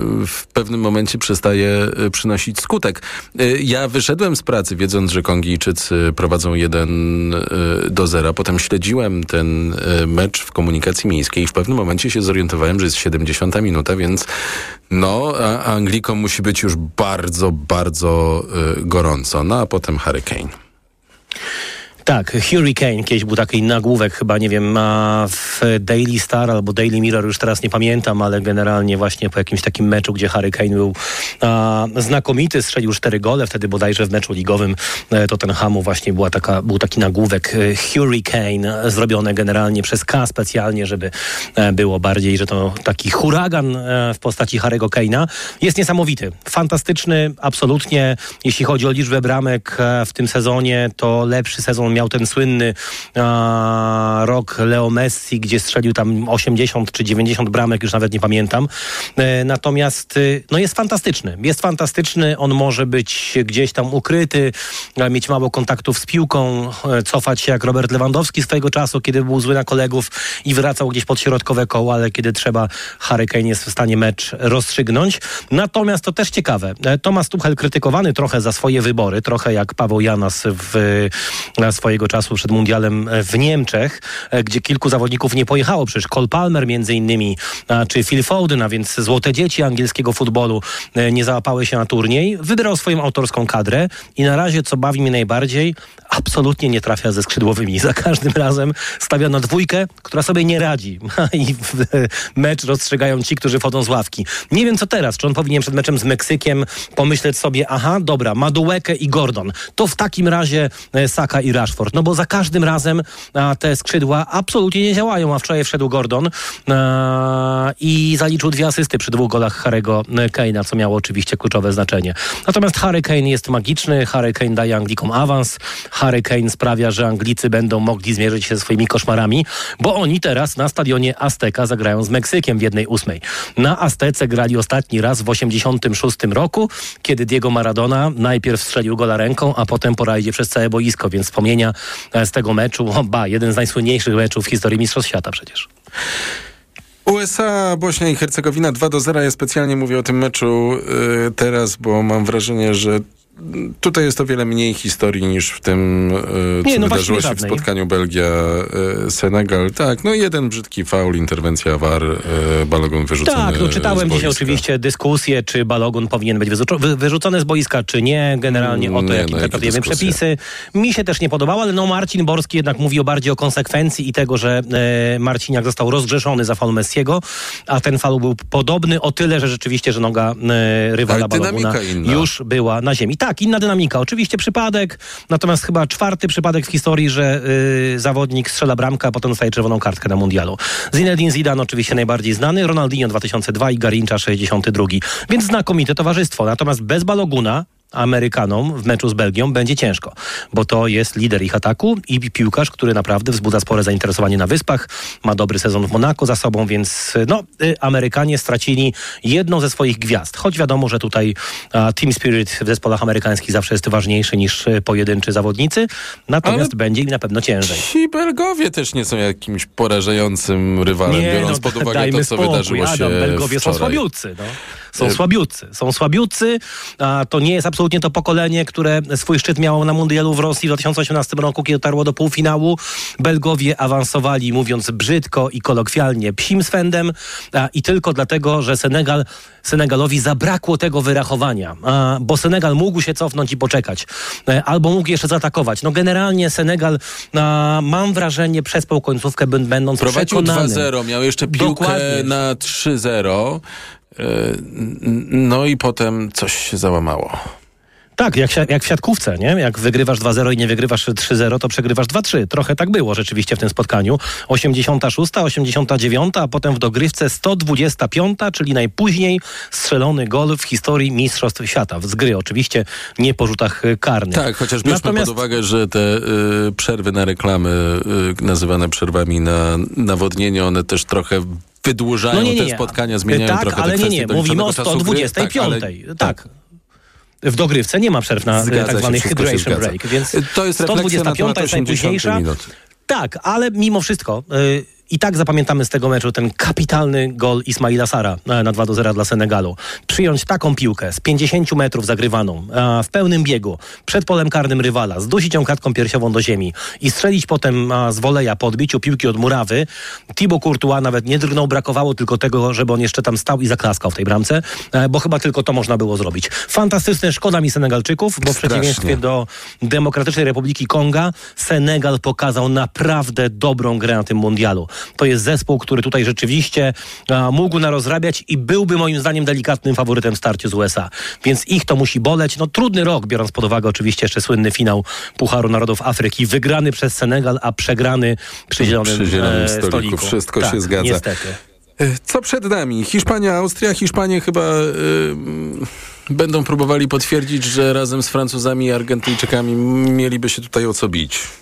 w pewnym momencie przestaje y, przynosić skutek. Y, ja wyszedłem z pracy, wiedząc, że Kongijczycy prowadzą jeden do zera. Potem śledziłem ten y, mecz w komunikacji miejskiej i w pewnym momencie się zorientowałem, że jest siedemdziesiąta minuta, więc no, a Anglikom musi być już bardzo, bardzo y, gorąco. No, a potem Harry Kane. Tak, Hurricane, kiedyś był taki nagłówek chyba, nie wiem, w Daily Star albo Daily Mirror, już teraz nie pamiętam, ale generalnie właśnie po jakimś takim meczu, gdzie Harry Kane był a, znakomity, strzelił cztery gole, wtedy bodajże w meczu ligowym e, Tottenhamu właśnie była taka, był taki nagłówek e, Hurricane, zrobione generalnie przez K specjalnie, żeby e, było bardziej, że to taki huragan e, w postaci Harry'ego Kane'a. Jest niesamowity, fantastyczny, absolutnie, jeśli chodzi o liczbę bramek e, w tym sezonie, to lepszy sezon miał ten słynny a, rok Leo Messi, gdzie strzelił tam osiemdziesiąt czy dziewięćdziesiąt bramek, już nawet nie pamiętam. E, natomiast e, no jest fantastyczny. Jest fantastyczny, on może być gdzieś tam ukryty, e, mieć mało kontaktów z piłką, e, cofać się jak Robert Lewandowski swojego czasu, kiedy był zły na kolegów i wracał gdzieś pod środkowe koło, ale kiedy trzeba, Harry Kane jest w stanie mecz rozstrzygnąć. Natomiast to też ciekawe. E, Thomas Tuchel krytykowany trochę za swoje wybory, trochę jak Paweł Janas w, na swoim swojego czasu przed mundialem w Niemczech, gdzie kilku zawodników nie pojechało. Przecież Cole Palmer między innymi, czy Phil Foden, a więc złote dzieci angielskiego futbolu, nie załapały się na turniej. Wybrał swoją autorską kadrę i na razie, co bawi mnie najbardziej, absolutnie nie trafia ze skrzydłowymi. Za każdym razem stawia na dwójkę, która sobie nie radzi. I mecz rozstrzygają ci, którzy wchodzą z ławki. Nie wiem, co teraz. Czy on powinien przed meczem z Meksykiem pomyśleć sobie, aha, dobra, Madueke i Gordon. To w takim razie Saka i Rashford. No bo za każdym razem a, te skrzydła absolutnie nie działają, a wczoraj wszedł Gordon a, i zaliczył dwie asysty przy dwóch golach Harry'ego Kane'a, co miało oczywiście kluczowe znaczenie. Natomiast Harry Kane jest magiczny, Harry Kane daje Anglikom awans, Harry Kane sprawia, że Anglicy będą mogli zmierzyć się ze swoimi koszmarami, bo oni teraz na stadionie Azteca zagrają z Meksykiem w jednej ósmej. Na Aztece grali ostatni raz w osiemdziesiątym szóstym roku, kiedy Diego Maradona najpierw strzelił gola ręką, a potem po rajdzie przez całe boisko, więc wspomnienia z tego meczu, o, ba, jeden z najsłynniejszych meczów w historii Mistrzostw Świata przecież. U S A, Bośnia i Hercegowina dwa do zera. Ja specjalnie mówię o tym meczu y, teraz, bo mam wrażenie, że tutaj jest o wiele mniej historii niż w tym, y, co Nie, no wydarzyło się żadnej. w spotkaniu Belgia-Senegal. Tak, no jeden brzydki faul, interwencja V A R, y, Balogun wyrzucony Tak, no czytałem z dzisiaj boiska. oczywiście dyskusję, czy Balogun powinien być wyrzuco- wy- wyrzucony z boiska, czy nie. Generalnie o to, Nie, jak no, interpretujemy jakie dyskusje. przepisy. Mi się też nie podobało, ale no Marcin Borski jednak mówił bardziej o konsekwencji i tego, że e, Marciniak został rozgrzeszony za faul Messiego, a ten faul był podobny o tyle, że rzeczywiście, że noga e, rywala Ale Baloguna dynamika inna. już była na ziemi. Tak, inna dynamika. Oczywiście przypadek, natomiast chyba czwarty przypadek w historii, że y, zawodnik strzela bramkę, a potem dostaje czerwoną kartkę na mundialu. Zinedine Zidane oczywiście najbardziej znany, Ronaldinho dwa tysiące drugi i Garincha sześćdziesiąty drugi. Więc znakomite towarzystwo. Natomiast bez Baloguna Amerykanom w meczu z Belgią będzie ciężko, bo to jest lider ich ataku i piłkarz, który naprawdę wzbudza spore zainteresowanie na Wyspach, ma dobry sezon w Monako za sobą, więc no, y, Amerykanie stracili jedną ze swoich gwiazd, choć wiadomo, że tutaj a, team spirit w zespołach amerykańskich zawsze jest ważniejszy niż y, pojedynczy zawodnicy, natomiast Ale będzie im na pewno ciężej. Ci Belgowie też nie są jakimś porażającym rywalem, Nie, biorąc no, pod uwagę dajmy to, co spokój, wydarzyło się Adam, Belgowie wczoraj. są słabiutcy, no. Są słabiutcy, są słabiutcy, a to nie jest absolutnie to pokolenie, które swój szczyt miało na mundialu w Rosji w dwa tysiące osiemnastym roku, kiedy dotarło do półfinału. Belgowie awansowali, mówiąc brzydko i kolokwialnie, psim swędem a, i tylko dlatego, że Senegal, Senegalowi zabrakło tego wyrachowania, a, bo Senegal mógł się cofnąć i poczekać, a, albo mógł jeszcze zaatakować. No generalnie Senegal, a, mam wrażenie, przespał końcówkę, będąc Prowadził przekonanym. dwa zero, miał jeszcze piłkę Dokładnie. na trzy zero. No i potem coś się załamało. Tak, jak, jak w siatkówce, nie? Jak wygrywasz dwa zero i nie wygrywasz trzy zero, to przegrywasz dwa trzy. Trochę tak było rzeczywiście w tym spotkaniu. osiemdziesiąta szósta, osiemdziesiąta dziewiąta, a potem w dogrywce sto dwudziesta piąta, czyli najpóźniej strzelony gol w historii Mistrzostw Świata. Z gry oczywiście, nie po rzutach karnych. Tak, chociaż bierzmy Natomiast... pod uwagę, że te y, przerwy na reklamy, y, nazywane przerwami na nawodnienie, one też trochę wydłużają no nie, nie, nie. te spotkania, zmieniają tak, trochę ale te nie, kwestie nie, mówimy o sto dwudziestej piątej. Tak, ale... tak. W dogrywce nie ma przerw na Zgadza tak się, zwany wszystko się hydration zgadza. break, więc To jest refleksja sto dwudziesta piąta jest najpóźniejsza. minut. Tak, ale mimo wszystko y, i tak zapamiętamy z tego meczu ten kapitalny gol Ismaila Sara na dwa do zera dla Senegalu. Przyjąć taką piłkę z pięćdziesięciu metrów zagrywaną, a, w pełnym biegu, przed polem karnym rywala, zdusić ją klatką piersiową do ziemi i strzelić potem a, z woleja po odbiciu piłki od murawy. Thibaut Courtois nawet nie drgnął, brakowało tylko tego, żeby on jeszcze tam stał i zaklaskał w tej bramce, a, bo chyba tylko to można było zrobić. Fantastyczne, szkoda mi Senegalczyków, bo w przeciwieństwie do Demokratycznej Republiki Konga Senegal pokazał naprawdę dobrą grę na tym mundialu. To jest zespół, który tutaj rzeczywiście a, mógł narozrabiać i byłby moim zdaniem delikatnym faworytem w starciu z U S A. Więc ich to musi boleć. No trudny rok, biorąc pod uwagę oczywiście jeszcze słynny finał Pucharu Narodów Afryki. Wygrany przez Senegal, a przegrany przy zielonym, przy zielonym e, stoliku. stoliku. Wszystko tak, się zgadza. Niestety. Co przed nami? Hiszpania, Austria. Hiszpanie chyba y, będą próbowali potwierdzić, że razem z Francuzami i Argentyńczykami mieliby się tutaj o co bić.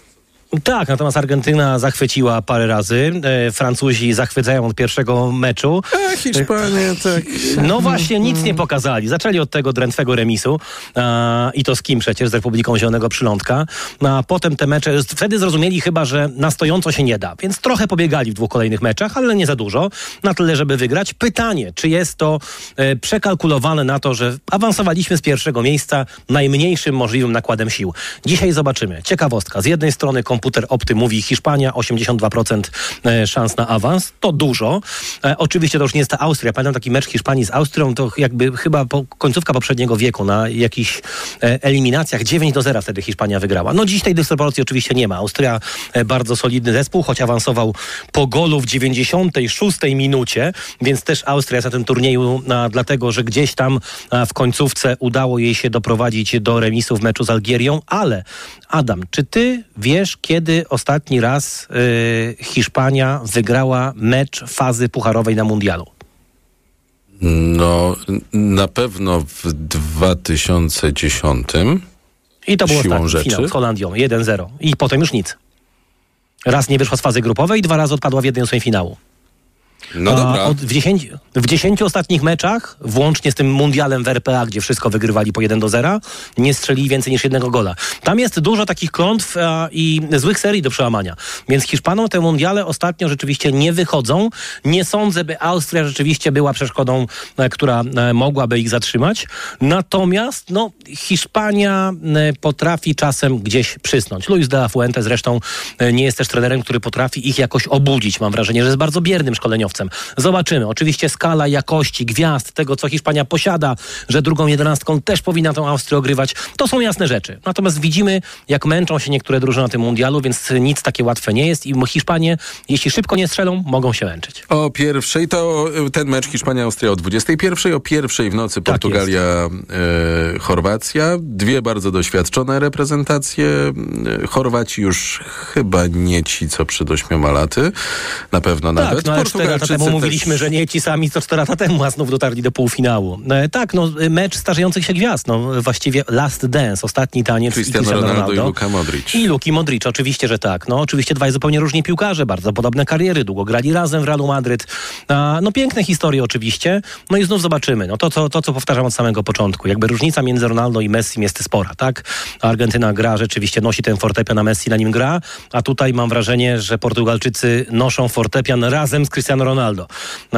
Tak, natomiast Argentyna zachwyciła parę razy. E, Francuzi zachwycają od pierwszego meczu. A Hiszpania tak... No właśnie, nic nie pokazali. Zaczęli od tego drętwego remisu a, i to z kim przecież? Z Republiką Zielonego Przylądka. A potem te mecze, wtedy zrozumieli chyba, że na stojąco się nie da, więc trochę pobiegali w dwóch kolejnych meczach, ale nie za dużo, na tyle, żeby wygrać. Pytanie, czy jest to e, przekalkulowane na to, że awansowaliśmy z pierwszego miejsca najmniejszym możliwym nakładem sił. Dzisiaj zobaczymy. Ciekawostka. Z jednej strony komputer Opty mówi Hiszpania, osiemdziesiąt dwa procent szans na awans. To dużo. E, oczywiście to już nie jest ta Austria. Pamiętam taki mecz Hiszpanii z Austrią, to jakby chyba po, końcówka poprzedniego wieku na jakichś e, eliminacjach dziewięć do zera wtedy Hiszpania wygrała. No dziś tej dysproporcji oczywiście nie ma. Austria e, bardzo solidny zespół, choć awansował po golu w dziewięćdziesiątej szóstej minucie, więc też Austria jest na tym turnieju a, dlatego, że gdzieś tam a, w końcówce udało jej się doprowadzić do remisu w meczu z Algierią, ale Adam, czy ty wiesz, kiedy ostatni raz y, Hiszpania wygrała mecz fazy pucharowej na mundialu? No, na pewno w dwa tysiące dziesiątym. I to był siłą ostatni rzeczy. finał z Holandią, jeden zero. I potem już nic. Raz nie wyszła z fazy grupowej, dwa razy odpadła w jednej ósmej finału. No dobra. Od, w, dziesięciu, w dziesięciu ostatnich meczach, włącznie z tym mundialem w R P A, gdzie wszystko wygrywali po jeden do zera, nie strzelili więcej niż jednego gola. Tam jest dużo takich klątw a, i złych serii do przełamania. Więc Hiszpanom te mundiale ostatnio rzeczywiście nie wychodzą. Nie sądzę, by Austria rzeczywiście była przeszkodą, a, która a, mogłaby ich zatrzymać. Natomiast no, Hiszpania a, potrafi czasem gdzieś przysnąć. Luis de la Fuente zresztą a, nie jest też trenerem, który potrafi ich jakoś obudzić. Mam wrażenie, że jest bardzo biernym szkoleniowcem. Zobaczymy. Oczywiście skala jakości, gwiazd, tego co Hiszpania posiada, że drugą jedenastką też powinna tą Austrię ogrywać, to są jasne rzeczy. Natomiast widzimy, jak męczą się niektóre drużyny na tym mundialu, więc nic takie łatwe nie jest i Hiszpanie, jeśli szybko nie strzelą, mogą się męczyć. O pierwszej to ten mecz Hiszpania-Austria o dwudziestej pierwszej, o pierwszej w nocy Portugalia-Chorwacja. E, Dwie bardzo doświadczone reprezentacje. E, Chorwaci już chyba nie ci, co przed ośmioma laty. Na pewno tak, nawet. No, ale cztery lata temu mówiliśmy, też... że nie ci sami, co cztery lata temu, a znów dotarli do półfinału. E, tak, no mecz starzejących się gwiazd. No, właściwie last dance, ostatni taniec. Cristiano Ronaldo, Ronaldo i Luka Modric. I Luki Modric, oczywiście, że tak. No oczywiście dwaj zupełnie różni piłkarze, bardzo podobne kariery, długo grali razem w Realu Madryt. A, no piękne historie oczywiście. No i znów zobaczymy. No to, to, to, co powtarzam od samego początku. Jakby różnica między Ronaldo i Messi jest spora, tak? Argentyna gra, rzeczywiście nosi ten fortepian, a Messi na nim gra, a tutaj mam wrażenie, że Portugalczycy noszą fortepian razem z Cristiano Ronaldo.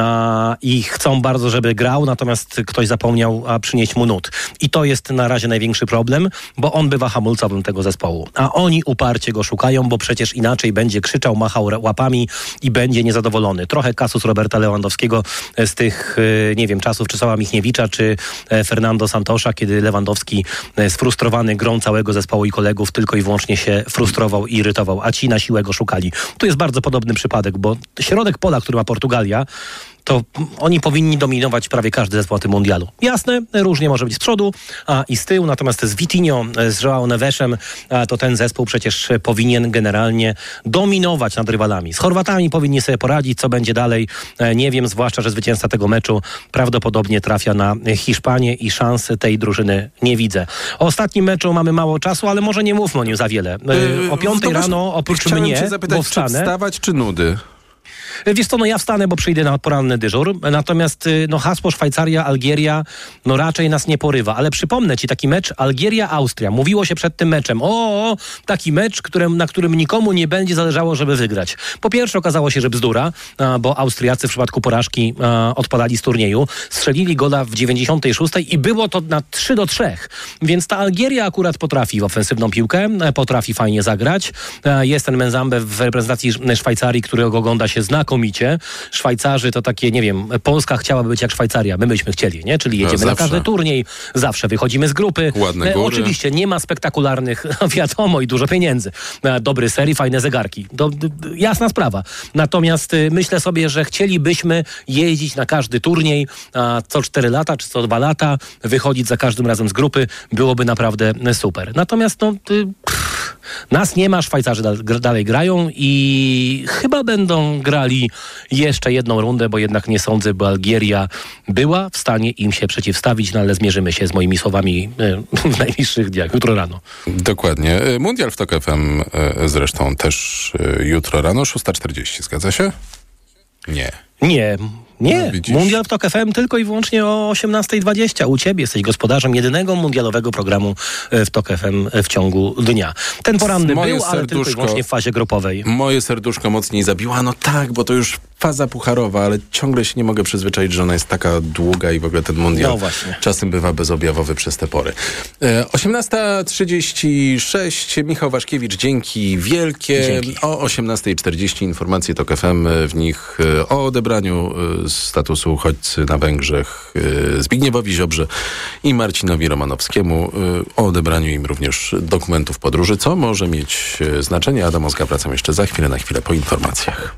A, I chcą bardzo, żeby grał, natomiast ktoś zapomniał a, przynieść mu nut. I to jest na razie największy problem, bo on bywa hamulcowym tego zespołu. A oni uparcie go szukają, bo przecież inaczej będzie krzyczał, machał łapami i będzie niezadowolony. Trochę kasus Roberta Lewandowskiego z tych, nie wiem, czasów Czesława Michniewicza czy Fernando Santosza, kiedy Lewandowski sfrustrowany grą całego zespołu i kolegów tylko i wyłącznie się frustrował i irytował, a ci na siłę go szukali. Tu jest bardzo podobny przypadek, bo środek pola, który ma Portugalia, to oni powinni dominować prawie każdy zespół na tym mundialu. Jasne, różnie może być z przodu a, i z tyłu, natomiast z Vitinho, z João Nevesem, a, to ten zespół przecież powinien generalnie dominować nad rywalami. Z Chorwatami powinni sobie poradzić, co będzie dalej. E, nie wiem, zwłaszcza, że zwycięzca tego meczu prawdopodobnie trafia na Hiszpanię i szans tej drużyny nie widzę. O ostatnim meczu mamy mało czasu, ale może nie mówmy o nim za wiele. E, o piątej no rano, oprócz chciałem mnie, cię zapytać, bo wstanę... czy wstawać, czy nudy? Wiesz co, no ja wstanę, bo przyjdę na poranny dyżur, natomiast no hasło Szwajcaria, Algieria, no raczej nas nie porywa, ale przypomnę ci taki mecz Algieria-Austria. Mówiło się przed tym meczem, o, o taki mecz, którym, na którym nikomu nie będzie zależało, żeby wygrać. Po pierwsze okazało się, że bzdura, a, bo Austriacy w przypadku porażki a, odpadali z turnieju, strzelili gola w dziewięćdziesiątej szóstej i było to na trzy do trzech, więc ta Algieria akurat potrafi w ofensywną piłkę, potrafi fajnie zagrać. A, jest ten Menzambe w reprezentacji Szwajcarii, którego ogląda się znakomicie. Szwajcarzy to takie, nie wiem, Polska chciałaby być jak Szwajcaria, my byśmy chcieli, nie? Czyli jedziemy no, na każdy turniej, zawsze wychodzimy z grupy. Ładne góry. Oczywiście nie ma spektakularnych, wiadomo, i dużo piędzy. Dobry serii, fajne zegarki. Do, do, jasna sprawa. Natomiast y, myślę sobie, że chcielibyśmy jeździć na każdy turniej a, co cztery lata, czy co dwa lata, wychodzić za każdym razem z grupy. Byłoby naprawdę super. Natomiast no... Y, pff, Nas nie ma, Szwajcarzy da- dalej grają i chyba będą grali jeszcze jedną rundę, bo jednak nie sądzę, by Algieria była w stanie im się przeciwstawić, no ale zmierzymy się z moimi słowami e, w najbliższych dniach, jutro rano. Dokładnie. Mundial w Tok F M e, zresztą też e, jutro rano, szósta czterdzieści, zgadza się? Nie. Nie. Nie, no, Mundial w Tok F M tylko i wyłącznie o osiemnasta dwadzieścia. U ciebie jesteś gospodarzem jedynego mundialowego programu w Tok F M w ciągu dnia. Ten poranny moje był, ale tylko i wyłącznie w fazie grupowej. Moje serduszko mocniej zabiła. No tak, bo to już faza pucharowa, ale ciągle się nie mogę przyzwyczaić, że ona jest taka długa i w ogóle ten mundial no właśnie. czasem bywa bezobjawowy przez te pory. E, osiemnasta trzydzieści sześć. Michał Waszkiewicz, dzięki wielkie. Dzięki. O osiemnasta czterdzieści informacje Tok F M, w nich e, o odebraniu e, statusu uchodźcy na Węgrzech e, Zbigniewowi Ziobrze i Marcinowi Romanowskiemu, e, o odebraniu im również dokumentów podróży, co może mieć e, znaczenie. Adam Ozga, wracam jeszcze za chwilę, na chwilę po informacjach.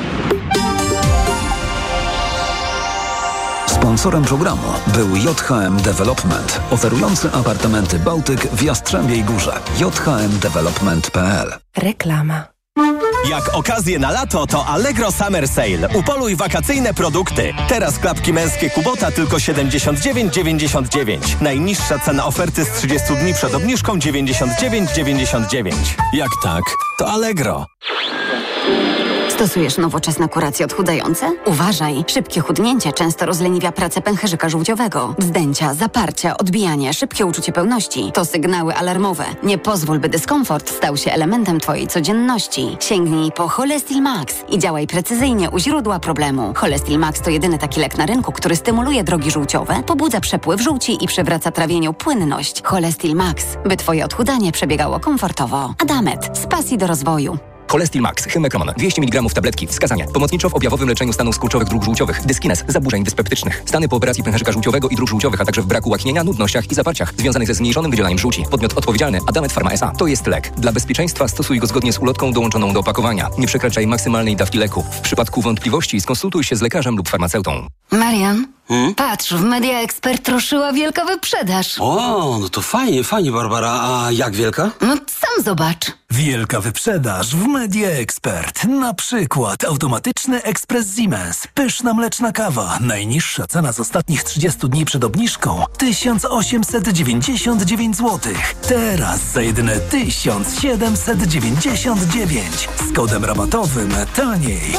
Sponsorem programu był J H M Development, oferujący apartamenty Bałtyk w Jastrzębiej Górze. j h m development kropka p l. Reklama. Jak okazję na lato, to Allegro Summer Sale. Upoluj wakacyjne produkty. Teraz klapki męskie Kubota tylko siedemdziesiąt dziewięć dziewięćdziesiąt dziewięć. Najniższa cena oferty z trzydziestu dni przed obniżką dziewięćdziesiąt dziewięć dziewięćdziesiąt dziewięć. Jak tak, to Allegro. Stosujesz nowoczesne kuracje odchudzające? Uważaj! Szybkie chudnięcie często rozleniwia pracę pęcherzyka żółciowego. Wzdęcia, zaparcia, odbijanie, szybkie uczucie pełności to sygnały alarmowe. Nie pozwól, by dyskomfort stał się elementem Twojej codzienności. Sięgnij po Cholestil Max i działaj precyzyjnie u źródła problemu. Cholestil Max to jedyny taki lek na rynku, który stymuluje drogi żółciowe, pobudza przepływ żółci i przywraca trawieniu płynność. Cholestil Max, by Twoje odchudzanie przebiegało komfortowo. Adamet, z pasji do rozwoju. Cholestil Max, Hymekroman, dwieście miligramów tabletki, wskazania. Pomocniczo w objawowym leczeniu stanów skurczowych dróg żółciowych, dyskines, zaburzeń dyspeptycznych. Stany po operacji pęcherzyka żółciowego i dróg żółciowych, a także w braku łaknienia, nudnościach i zaparciach związanych ze zmniejszonym wydzielaniem żółci. Podmiot odpowiedzialny Adamet Pharma S A. To jest lek. Dla bezpieczeństwa stosuj go zgodnie z ulotką dołączoną do opakowania. Nie przekraczaj maksymalnej dawki leku. W przypadku wątpliwości skonsultuj się z lekarzem lub farmaceutą. Marian, hmm? patrz, w Media Expert ruszyła wielka wyprzedaż. O, no to fajnie, fajnie, Barbara. A jak wielka? No sam zobacz. Wielka wyprzedaż w Media Expert. Na przykład automatyczny ekspres Siemens. Pyszna mleczna kawa. Najniższa cena z ostatnich trzydziestu dni przed obniżką tysiąc osiemset dziewięćdziesiąt dziewięć złotych. Teraz za jedyne tysiąc siedemset dziewięćdziesiąt dziewięć. Z kodem rabatowym taniej.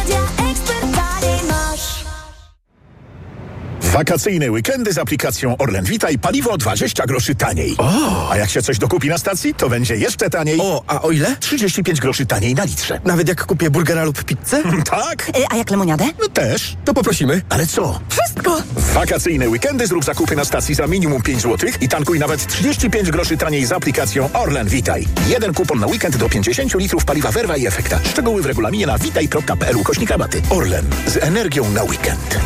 Wakacyjne weekendy z aplikacją Orlen Witaj, paliwo dwadzieścia groszy taniej. O! A jak się coś dokupi na stacji, to będzie jeszcze taniej. O, a o ile? trzydzieści pięć groszy taniej na litrze. Nawet jak kupię burgera lub pizzę? Tak. Y, a jak lemoniadę? No też. To poprosimy. Ale co? Wszystko! W wakacyjne weekendy zrób zakupy na stacji za minimum pięć złotych i tankuj nawet trzydzieści pięć groszy taniej z aplikacją Orlen Witaj. Jeden kupon na weekend do pięćdziesiąt litrów paliwa Verva i Efekta. Szczegóły w regulaminie na witaj kropka p l ukośnik rabaty. Orlen. Z energią na weekend.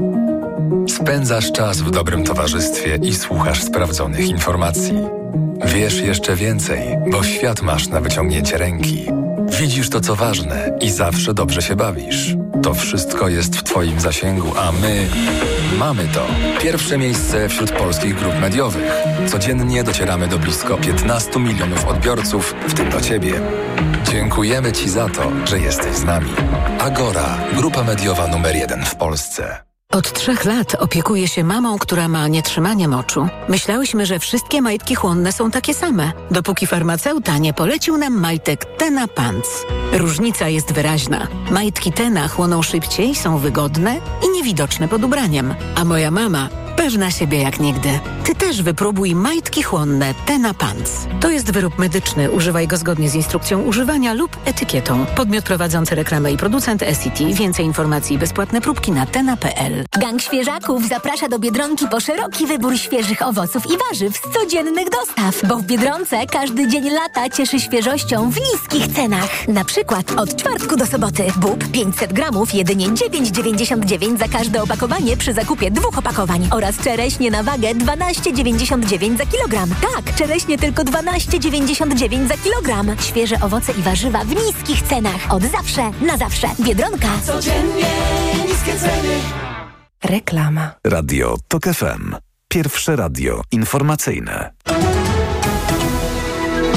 Spędzasz czas w dobrym towarzystwie i słuchasz sprawdzonych informacji. Wiesz jeszcze więcej, bo świat masz na wyciągnięcie ręki. Widzisz to, co ważne i zawsze dobrze się bawisz. To wszystko jest w Twoim zasięgu, a my mamy to. Pierwsze miejsce wśród polskich grup mediowych. Codziennie docieramy do blisko piętnastu milionów odbiorców, w tym do Ciebie. Dziękujemy Ci za to, że jesteś z nami. Agora, grupa mediowa numer jeden w Polsce. Od trzech lat opiekuję się mamą, która ma nietrzymanie moczu. Myślałyśmy, że wszystkie majtki chłonne są takie same, dopóki farmaceuta nie polecił nam majtek Tena Pants. Różnica jest wyraźna. Majtki Tena chłoną szybciej, są wygodne i niewidoczne pod ubraniem. A moja mama pewna siebie jak nigdy. Ty też wypróbuj majtki chłonne Tena Pants. To jest wyrób medyczny. Używaj go zgodnie z instrukcją używania lub etykietą. Podmiot prowadzący reklamę i producent S C T. Więcej informacji i bezpłatne próbki na tena kropka p l. Gang Świeżaków zaprasza do Biedronki po szeroki wybór świeżych owoców i warzyw z codziennych dostaw. Bo w Biedronce każdy dzień lata cieszy świeżością w niskich cenach. Na przykład od czwartku do soboty. Bób pięćset gramów jedynie dziewięć dziewięćdziesiąt dziewięć za każde opakowanie przy zakupie dwóch opakowań. Oraz czereśnie na wagę dwanaście dziewięćdziesiąt dziewięć za kilogram. Tak, czereśnie tylko dwanaście dziewięćdziesiąt dziewięć za kilogram. Świeże owoce i warzywa w niskich cenach. Od zawsze, na zawsze. Biedronka. Codziennie niskie ceny. Reklama. Radio Tok F M. Pierwsze radio informacyjne.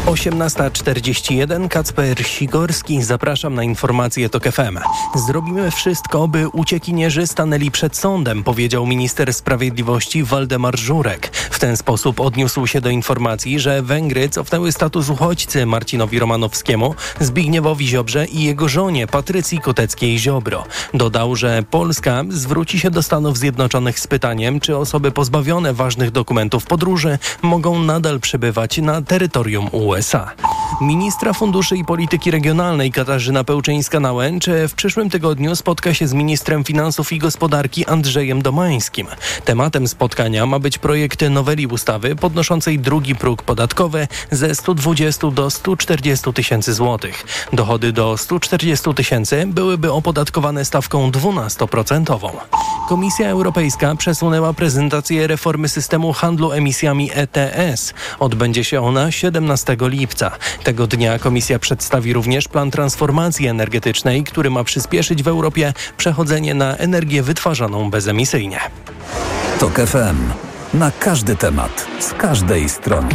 osiemnasta czterdzieści jeden, Kacper Sigorski, zapraszam na informacje TOK F M. Zrobimy wszystko, by uciekinierzy stanęli przed sądem, powiedział minister sprawiedliwości Waldemar Żurek. W ten sposób odniósł się do informacji, że Węgry cofnęły status uchodźcy Marcinowi Romanowskiemu, Zbigniewowi Ziobrze i jego żonie Patrycji Koteckiej-Ziobro. Dodał, że Polska zwróci się do Stanów Zjednoczonych z pytaniem, czy osoby pozbawione ważnych dokumentów podróży mogą nadal przebywać na terytorium U S A. Ministra Funduszy i Polityki Regionalnej Katarzyna Pełczyńska-Nałęcz w przyszłym tygodniu spotka się z ministrem finansów i gospodarki Andrzejem Domańskim. Tematem spotkania ma być projekt noweli ustawy podnoszącej drugi próg podatkowy ze stu dwudziestu do stu czterdziestu tysięcy złotych. Dochody do stu czterdziestu tysięcy byłyby opodatkowane stawką dwunastoprocentową. Komisja Europejska przesunęła prezentację reformy systemu handlu emisjami E T S. Odbędzie się ona siedemnastego lipca. Tego dnia Komisja przedstawi również plan transformacji energetycznej, który ma przyspieszyć w Europie przechodzenie na energię wytwarzaną bezemisyjnie. TOK F M. Na każdy temat, z każdej strony.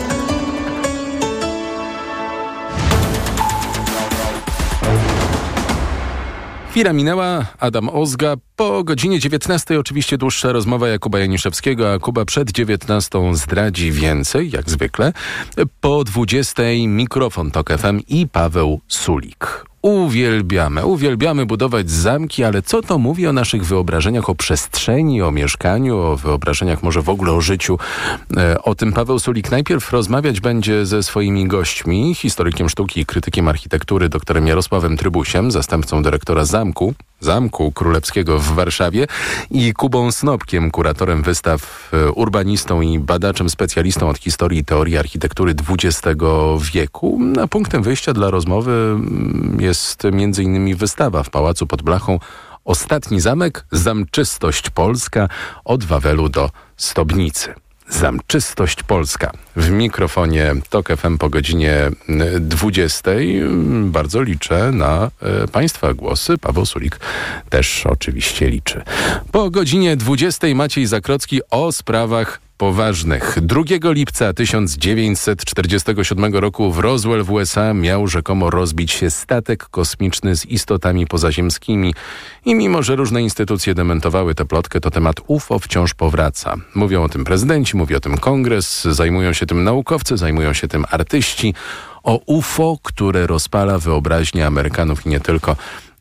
Chwila minęła, Adam Ozga. Po godzinie dziewiętnastej oczywiście dłuższa rozmowa Jakuba Janiszewskiego, a Kuba przed dziewiętnastą zdradzi więcej, jak zwykle. Po dwudziestej mikrofon TOK F M i Paweł Sulik. Uwielbiamy, uwielbiamy budować zamki, ale co to mówi o naszych wyobrażeniach o przestrzeni, o mieszkaniu, o wyobrażeniach może w ogóle o życiu? E, o tym Paweł Sulik najpierw rozmawiać będzie ze swoimi gośćmi, historykiem sztuki i krytykiem architektury doktorem Jarosławem Trybusiem, zastępcą dyrektora zamku, Zamku Królewskiego w Warszawie, i Kubą Snopkiem, kuratorem wystaw, urbanistą i badaczem specjalistą od historii i teorii architektury dwudziestego wieku. A punktem wyjścia dla rozmowy jest między innymi wystawa w Pałacu pod Blachą Ostatni zamek, Zamczystość Polska od Wawelu do Stobnicy. Zamczystość Polska. W mikrofonie TOK F M po godzinie dwudziestej. Bardzo liczę na e, Państwa głosy. Paweł Sulik też oczywiście liczy. Po godzinie dwudziestej Maciej Zakrocki o sprawach poważnych. drugiego lipca tysiąc dziewięćset czterdziestego siódmego roku w Roswell w U S A miał rzekomo rozbić się statek kosmiczny z istotami pozaziemskimi. I mimo, że różne instytucje dementowały tę plotkę, to temat U F O wciąż powraca. Mówią o tym prezydenci, mówi o tym kongres, zajmują się tym naukowcy, zajmują się tym artyści. O U F O, które rozpala wyobraźnię Amerykanów i nie tylko.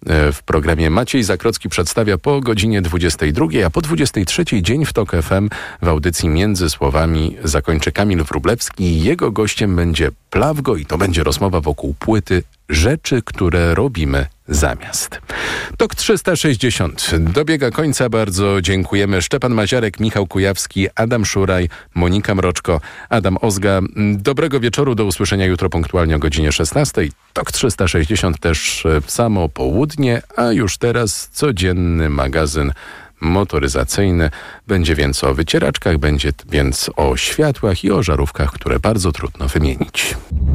W programie Maciej Zakrocki przedstawia po godzinie dwudziestej drugiej, a po dwudziestej trzeciej dzień w TOK F M w audycji Między Słowami zakończy Kamil Wróblewski i jego gościem będzie Plawgo i to będzie rozmowa wokół płyty Rzeczy, które robimy zamiast. TOK trzysta sześćdziesiąt dobiega końca. Bardzo dziękujemy. Szczepan Maziarek, Michał Kujawski, Adam Szuraj, Monika Mroczko, Adam Ozga. Dobrego wieczoru, do usłyszenia jutro punktualnie o godzinie szesnastej. TOK trzysta sześćdziesiąt też w samo południe, a już teraz codzienny magazyn motoryzacyjny. Będzie więc o wycieraczkach, będzie więc o światłach i o żarówkach, które bardzo trudno wymienić.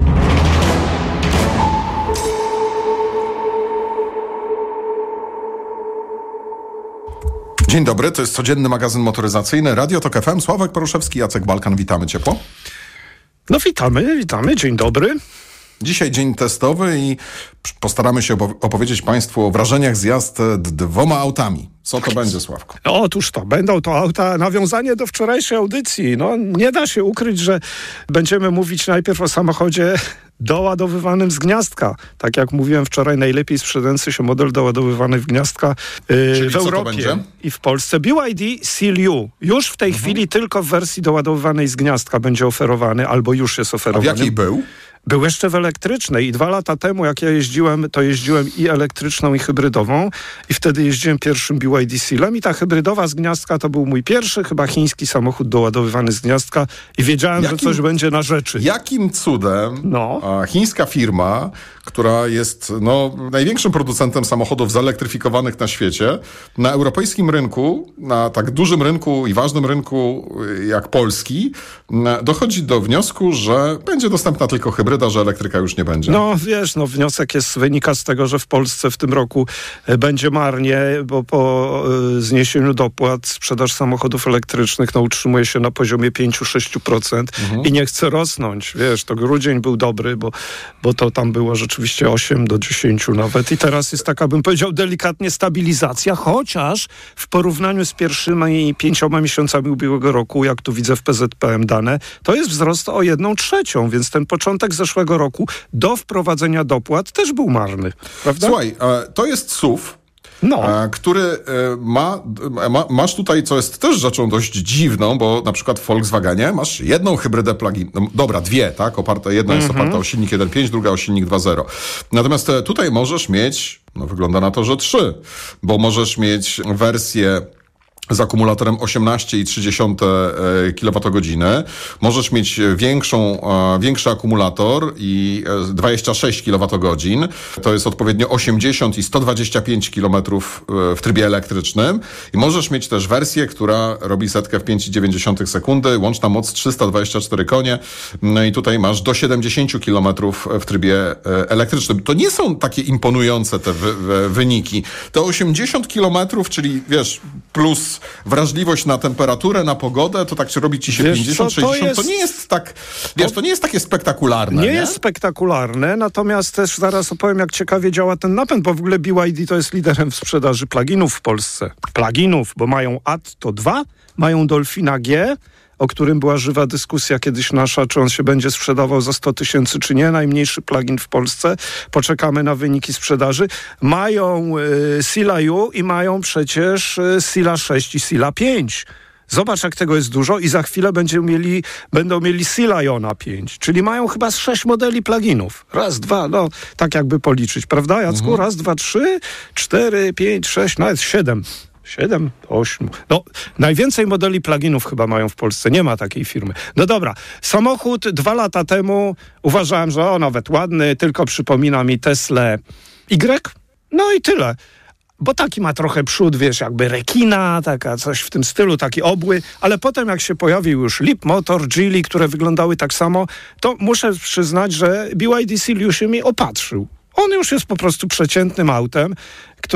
Dzień dobry, to jest codzienny magazyn motoryzacyjny Radio TOK F M. Sławek Poruszewski, Jacek Balkan, witamy ciepło. No witamy, witamy, dzień dobry. Dzisiaj dzień testowy i postaramy się opowiedzieć Państwu o wrażeniach z jazd dwoma autami. Co to będzie, Sławko? Otóż to, będą to auta, nawiązanie do wczorajszej audycji. No nie da się ukryć, że będziemy mówić najpierw o samochodzie doładowywanym z gniazdka. Tak jak mówiłem wczoraj, najlepiej sprzedający się model doładowywany w gniazdka yy, w Europie i w Polsce. B Y D Seal U. Już w tej mhm. chwili tylko w wersji doładowywanej z gniazdka będzie oferowany, albo już jest oferowany. A w jakiej był? Był jeszcze w elektrycznej i dwa lata temu, jak ja jeździłem, to jeździłem i elektryczną, i hybrydową i wtedy jeździłem pierwszym B Y D Sealem i ta hybrydowa z gniazdka to był mój pierwszy chyba chiński samochód doładowywany z gniazdka i wiedziałem, jakim, że coś będzie na rzeczy. Jakim cudem no. a, chińska firma, która jest no, największym producentem samochodów zelektryfikowanych na świecie, na europejskim rynku, na tak dużym rynku i ważnym rynku jak polski, dochodzi do wniosku, że będzie dostępna tylko hybryda, że elektryka już nie będzie. No wiesz, no wniosek jest, wynika z tego, że w Polsce w tym roku będzie marnie, bo po y, zniesieniu dopłat sprzedaż samochodów elektrycznych no, utrzymuje się na poziomie pięć do sześciu procent mhm. i nie chce rosnąć. Wiesz, to grudzień był dobry, bo, bo to tam było rzeczywiście osiem do dziesięciu nawet i teraz jest taka, bym powiedział, delikatnie stabilizacja, chociaż w porównaniu z pierwszymi pięcioma miesiącami ubiegłego roku, jak tu widzę w P Z P M dane, to jest wzrost o jedną trzecią, więc ten początek zeszłego roku do wprowadzenia dopłat też był marny, prawda? Słuchaj, to jest S U V, no. który ma, ma, masz tutaj, co jest też rzeczą dość dziwną, bo na przykład w Volkswagenie masz jedną hybrydę plug-in, no, dobra, dwie, tak, oparte, jedna jest Mhm. oparta o silnik jeden przecinek pięć, druga o silnik dwa zero. Natomiast tutaj możesz mieć, no wygląda na to, że trzy, bo możesz mieć wersję z akumulatorem osiemnaście przecinek trzy kilowatogodziny. Możesz mieć większą, większy akumulator i dwadzieścia sześć kilowatogodzin. To jest odpowiednio osiemdziesiąt i sto dwadzieścia pięć kilometrów w trybie elektrycznym. I możesz mieć też wersję, która robi setkę w pięć przecinek dziewięć sekundy. Łączna moc trzysta dwadzieścia cztery konie. No i tutaj masz do siedemdziesiąt kilometrów w trybie elektrycznym. To nie są takie imponujące te wy, wy, wyniki. Te osiemdziesiąt kilometrów, czyli wiesz, plus wrażliwość na temperaturę, na pogodę, to tak czy robi ci się Wiesz pięćdziesiąt, co, to sześćdziesiąt, jest- to nie jest tak, wiesz, to nie jest takie spektakularne, Nie, nie? jest spektakularne, natomiast też zaraz opowiem, jak ciekawie działa ten napęd, bo w ogóle B Y D to jest liderem w sprzedaży pluginów w Polsce. Pluginów, bo mają Atto dwa, mają Dolfina G, o którym była żywa dyskusja kiedyś nasza, czy on się będzie sprzedawał za sto tysięcy, czy nie. Najmniejszy plugin w Polsce. Poczekamy na wyniki sprzedaży. Mają y, Sila U i mają przecież y, Sila sześć i Sila pięć. Zobacz, jak tego jest dużo i za chwilę będziemy mieli, będą mieli Sila Iona pięć, czyli mają chyba z sześć modeli pluginów. Raz, dwa, no tak jakby policzyć, prawda, Jacku? Mhm. Raz, dwa, trzy, cztery, pięć, sześć, nawet siedem. Siedem, osiem. No, najwięcej modeli pluginów chyba mają w Polsce. Nie ma takiej firmy. No dobra, samochód dwa lata temu uważałem, że o, nawet ładny, tylko przypomina mi Tesla Y. No i tyle. Bo taki ma trochę przód, wiesz, jakby rekina, taka coś w tym stylu, taki obły, ale potem jak się pojawił już Leap Motor, Geely, które wyglądały tak samo, to muszę przyznać, że B Y D Seal już się mi opatrzył. On już jest po prostu przeciętnym autem,